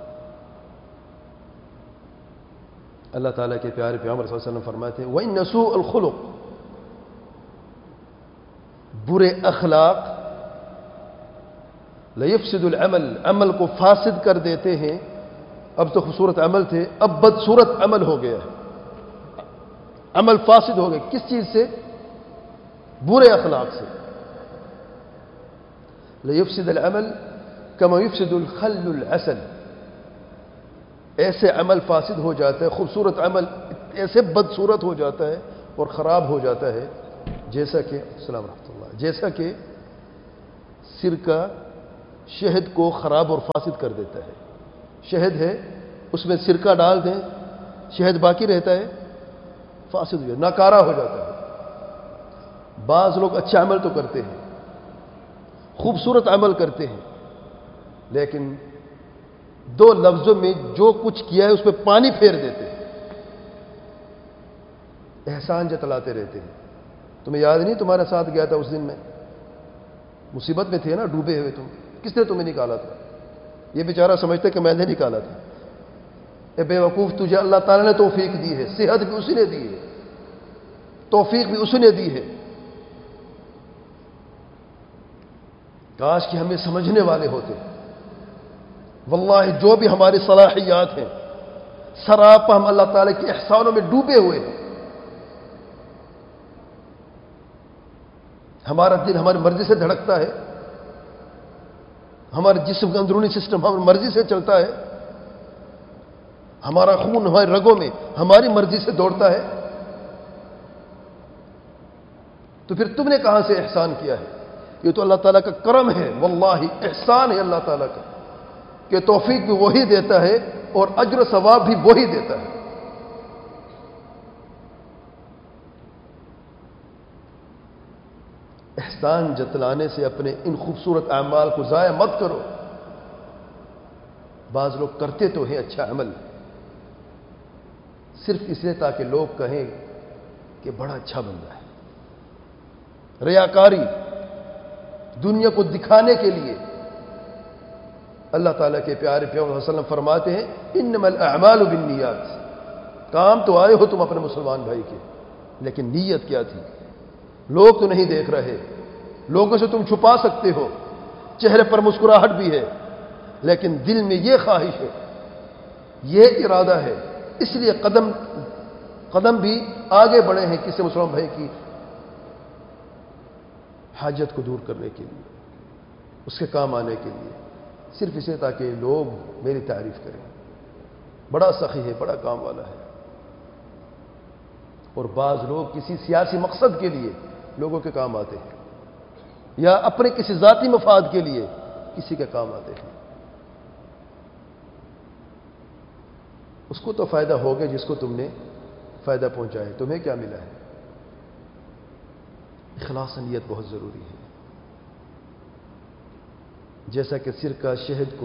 اللہ تعالیٰ کے پیارے پیغمبر صلی اللہ علیہ وسلم فرماتے ہیں وَإِنَّ سُوءَ الْخُلُقِ، برے اخلاق لَيُفْسِدُ الْعَمَلِ، عمل کو فاسد کر دیتے ہیں۔ اب تو خوبصورت عمل تھے، اب بدصورت عمل ہو گیا ہے، عمل فاسد ہو گیا۔ کس چیز سے؟ برے اخلاق سے۔ لَيُفْسِدُ الْعَمَلِ كَمَا يُفْسِدُ الْخَلُّ الْعَسَلَ، ایسے عمل فاسد ہو جاتا ہے، خوبصورت عمل ایسے بدصورت ہو جاتا ہے اور خراب ہو جاتا ہے، جیسا کہ السلام ورحمۃ اللہ، جیسا کہ سرکہ شہد کو خراب اور فاسد کر دیتا ہے۔ شہد ہے، اس میں سرکہ ڈال دیں، شہد باقی رہتا ہے، فاسد ہو جاتا ہے، ناکارہ ہو جاتا ہے۔ بعض لوگ اچھے عمل تو کرتے ہیں، خوبصورت عمل کرتے ہیں، لیکن دو لفظوں میں جو کچھ کیا ہے اس پہ پانی پھیر دیتے ہیں، احسان جتلاتے رہتے ہیں۔ تمہیں یاد نہیں تمہارے ساتھ گیا تھا اس دن میں، مصیبت میں تھے نا، ڈوبے ہوئے تم، کس نے تمہیں نکالا تھا؟ یہ بیچارہ سمجھتا کہ میں نے نکالا تھا۔ اے بے وقوف، تجھے اللہ تعالیٰ نے توفیق دی ہے، صحت بھی اسی نے دی ہے، توفیق بھی اسی نے دی ہے۔ کاش کہ ہمیں سمجھنے والے ہوتے۔ واللہ جو بھی ہماری صلاحیات ہیں، سراپا ہم اللہ تعالیٰ کے احسانوں میں ڈوبے ہوئے ہیں۔ ہمارا دل ہماری مرضی سے دھڑکتا ہے، ہمارے جسم کا اندرونی سسٹم ہماری مرضی سے چلتا ہے، ہمارا خون ہمارے رگوں میں ہماری مرضی سے دوڑتا ہے، تو پھر تم نے کہاں سے احسان کیا ہے؟ یہ تو اللہ تعالیٰ کا کرم ہے، واللہ احسان ہے اللہ تعالیٰ کا کہ توفیق بھی وہی دیتا ہے اور اجر و ثواب بھی وہی دیتا ہے۔ احسان جتلانے سے اپنے ان خوبصورت اعمال کو ضائع مت کرو۔ بعض لوگ کرتے تو ہیں اچھا عمل صرف اس لیے تاکہ لوگ کہیں کہ بڑا اچھا بندہ ہے، ریاکاری، دنیا کو دکھانے کے لیے۔ اللہ تعالیٰ کے پیارے پیغمبر صلی اللہ علیہ وسلم فرماتے ہیں انما الاعمال بالنیات، کام تو آئے ہو تم اپنے مسلمان بھائی کے، لیکن نیت کیا تھی؟ لوگ تو نہیں دیکھ رہے، لوگوں سے تم چھپا سکتے ہو، چہرے پر مسکراہٹ بھی ہے، لیکن دل میں یہ خواہش ہے، یہ ارادہ ہے، اس لیے قدم بھی آگے بڑھے ہیں کسی مسلمان بھائی کی حاجت کو دور کرنے کے لیے، اس کے کام آنے کے لیے، صرف اسے تاکہ لوگ میری تعریف کریں، بڑا سخی ہے، بڑا کام والا ہے۔ اور بعض لوگ کسی سیاسی مقصد کے لیے لوگوں کے کام آتے ہیں، یا اپنے کسی ذاتی مفاد کے لیے کسی کے کام آتے ہیں۔ اس کو تو فائدہ ہوگا جس کو تم نے فائدہ پہنچایا ہے، تمہیں کیا ملا ہے؟ اخلاص نیت بہت ضروری ہے۔ جیسا کہ سرکہ شہد کو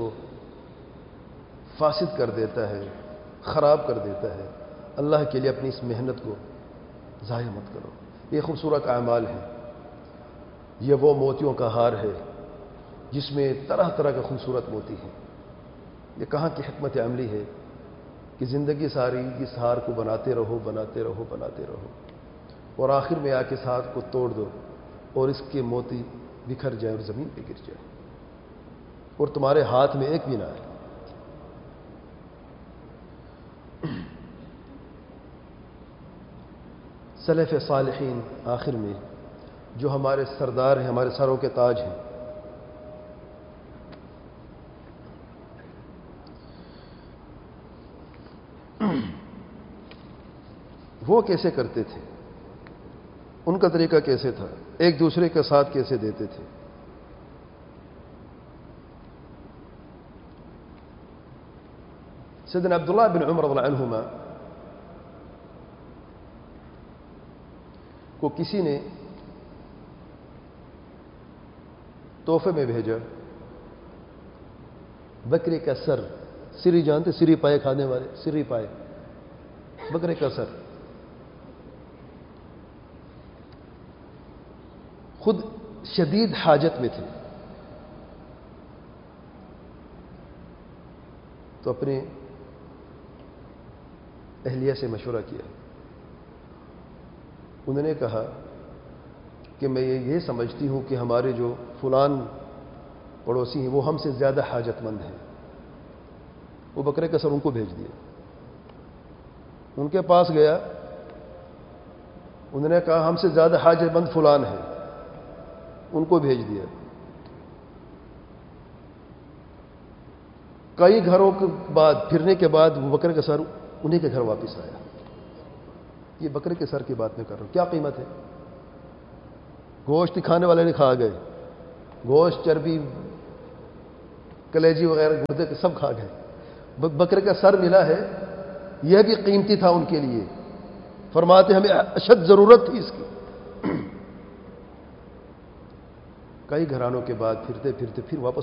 فاسد کر دیتا ہے، خراب کر دیتا ہے، اللہ کے لیے اپنی اس محنت کو ضائع مت کرو۔ یہ خوبصورت اعمال ہیں، یہ وہ موتیوں کا ہار ہے جس میں طرح طرح کے خوبصورت موتی ہیں۔ یہ کہاں کی حکمت عملی ہے کہ زندگی ساری اس ہار کو بناتے رہو، بناتے رہو، بناتے رہو، اور آخر میں آ کے اس ہار کو توڑ دو اور اس کے موتی بکھر جائے اور زمین پہ گر جائے اور تمہارے ہاتھ میں ایک بھی نہ آئے۔ سلف صالحین آخر میں جو ہمارے سردار ہیں، ہمارے سروں کے تاج ہیں، وہ کیسے کرتے تھے؟ ان کا طریقہ کیسے تھا؟ ایک دوسرے کا ساتھ کیسے دیتے تھے؟ سیدنا عبداللہ بن عمر رضی اللہ عنہما کو کسی نے تحفے میں بھیجا بکرے کا سر، سری جانتے، سری پائے کھانے والے، سری پائے، بکرے کا سر۔ خود شدید حاجت میں تھے تو اپنے اہلیہ سے مشورہ کیا۔ انہوں نے کہا کہ میں یہ سمجھتی ہوں کہ ہمارے جو فلان پڑوسی ہیں وہ ہم سے زیادہ حاجت مند ہیں۔ وہ بکرے کا سر ان کو بھیج دیا۔ ان کے پاس گیا، انہوں نے کہا ہم سے زیادہ حاجت مند فلان ہے، ان کو بھیج دیا۔ کئی گھروں کے بعد پھرنے کے بعد وہ بکرے کا سر انہیں کے گھر واپس آیا۔ یہ بکرے کے سر کی بات میں کر رہا ہوں، کیا قیمت ہے؟ گوشت کھانے والے نے کھا گئے، گوشت، چربی، کلیجی وغیرہ گردے کے سب کھا گئے، بکرے کا سر ملا ہے، یہ بھی قیمتی تھا ان کے لیے۔ فرماتے ہمیں اشد ضرورت تھی اس کی۔ کئی گھرانوں کے بعد پھرتے پھرتے پھر واپس